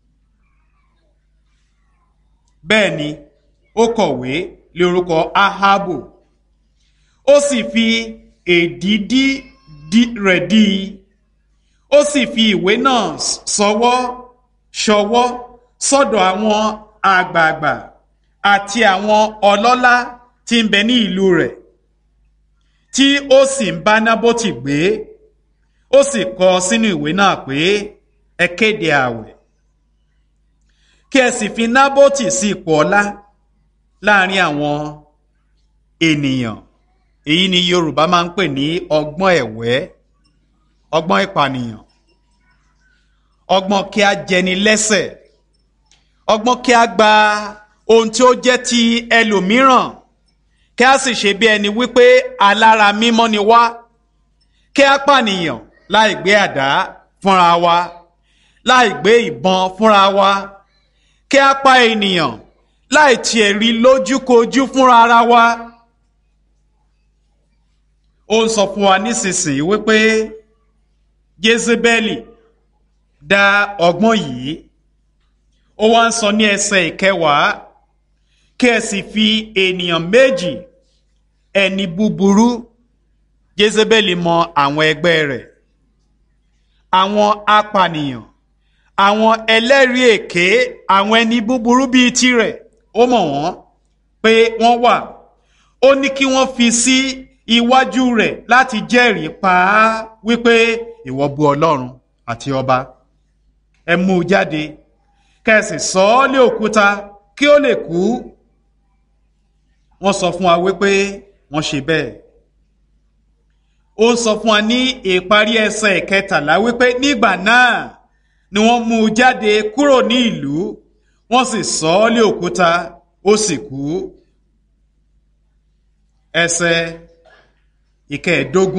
Bẹ́ẹ̀ ni ó kọ̀wé lé orúkọ Ahabu, ó sì fi èdìdì rẹ̀ dí i, ó sì fi ìwé náà sọwọ́ ṣọwọ́ sọ́dọ̀ àwọn àgbààgbà àti àwọn ọlọ́lá tí ń bẹ ní ìlú rẹ̀, tí ó sì ń bá Nábótì gbé. Ó sì kọ sínú ìwé náà pé, ẹ kéde ààwẹ̀, kí ẹ sì fi Nábótì sí ipò ọlá láàrin àwọn ènìyàn. Èyí ni Yorùbá máa ń pè ní ọgbọ́n ẹ̀wẹ́, ọgbọ́n ìpànìyàn, ọgbọ́n kí a jẹni lẹ́sẹ̀, ọgbọ́n kí a gba ohun tí ó jẹ́ ti ẹlòmíràn, kí a sì ṣe bí ẹni wípé alára mímọ́ ni wá, kí a pànìyàn láì gbé àdá fúnra wa, láì gbé ìbọn fúnra wa, kí a pa ènìyàn láì tiẹ̀ rí lójúkojú fúnra ara wa. Ó ń sọ fún wa nísinsìnyí wípé Jésébẹ́lì dá ọgbọ́n yìí. Ó wá ń sọ ní ẹsẹ̀ ìkẹwàá, kí ẹ sì fi ènìyàn méjì, ẹni búburú. Jésébẹ́lì mọ àwọn ẹgbẹ́ rẹ̀, àwọn apànìyàn, àwọn ẹlẹ́rìí èké, àwọn ẹni búburú bíi tirẹ̀. Ó mọ̀ wọ́n pé wọ́n wà. Ó ní kí wọ́n fi sí iwájú rẹ̀ láti jẹ́rìí pa á wípé ìwọ bú Ọlọ́run àti ọba. Ẹ mú u jáde, kẹ́sì sọ ọ́ lé òkúta kí ó lè kú. Wọ́n sọ fún wa wípé wọ́n ṣe bẹ́ẹ̀. Ó sọ fún wa ní ìparí ẹsẹ̀ ìkẹtàlá wípé nígbà náà ni wọ́n mú u jáde kúrò ní ìlú, wọ́n sì sọ ọ́ lé òkúta, ó sì kú. Ẹsẹ̀ ìkẹẹ̀dógún.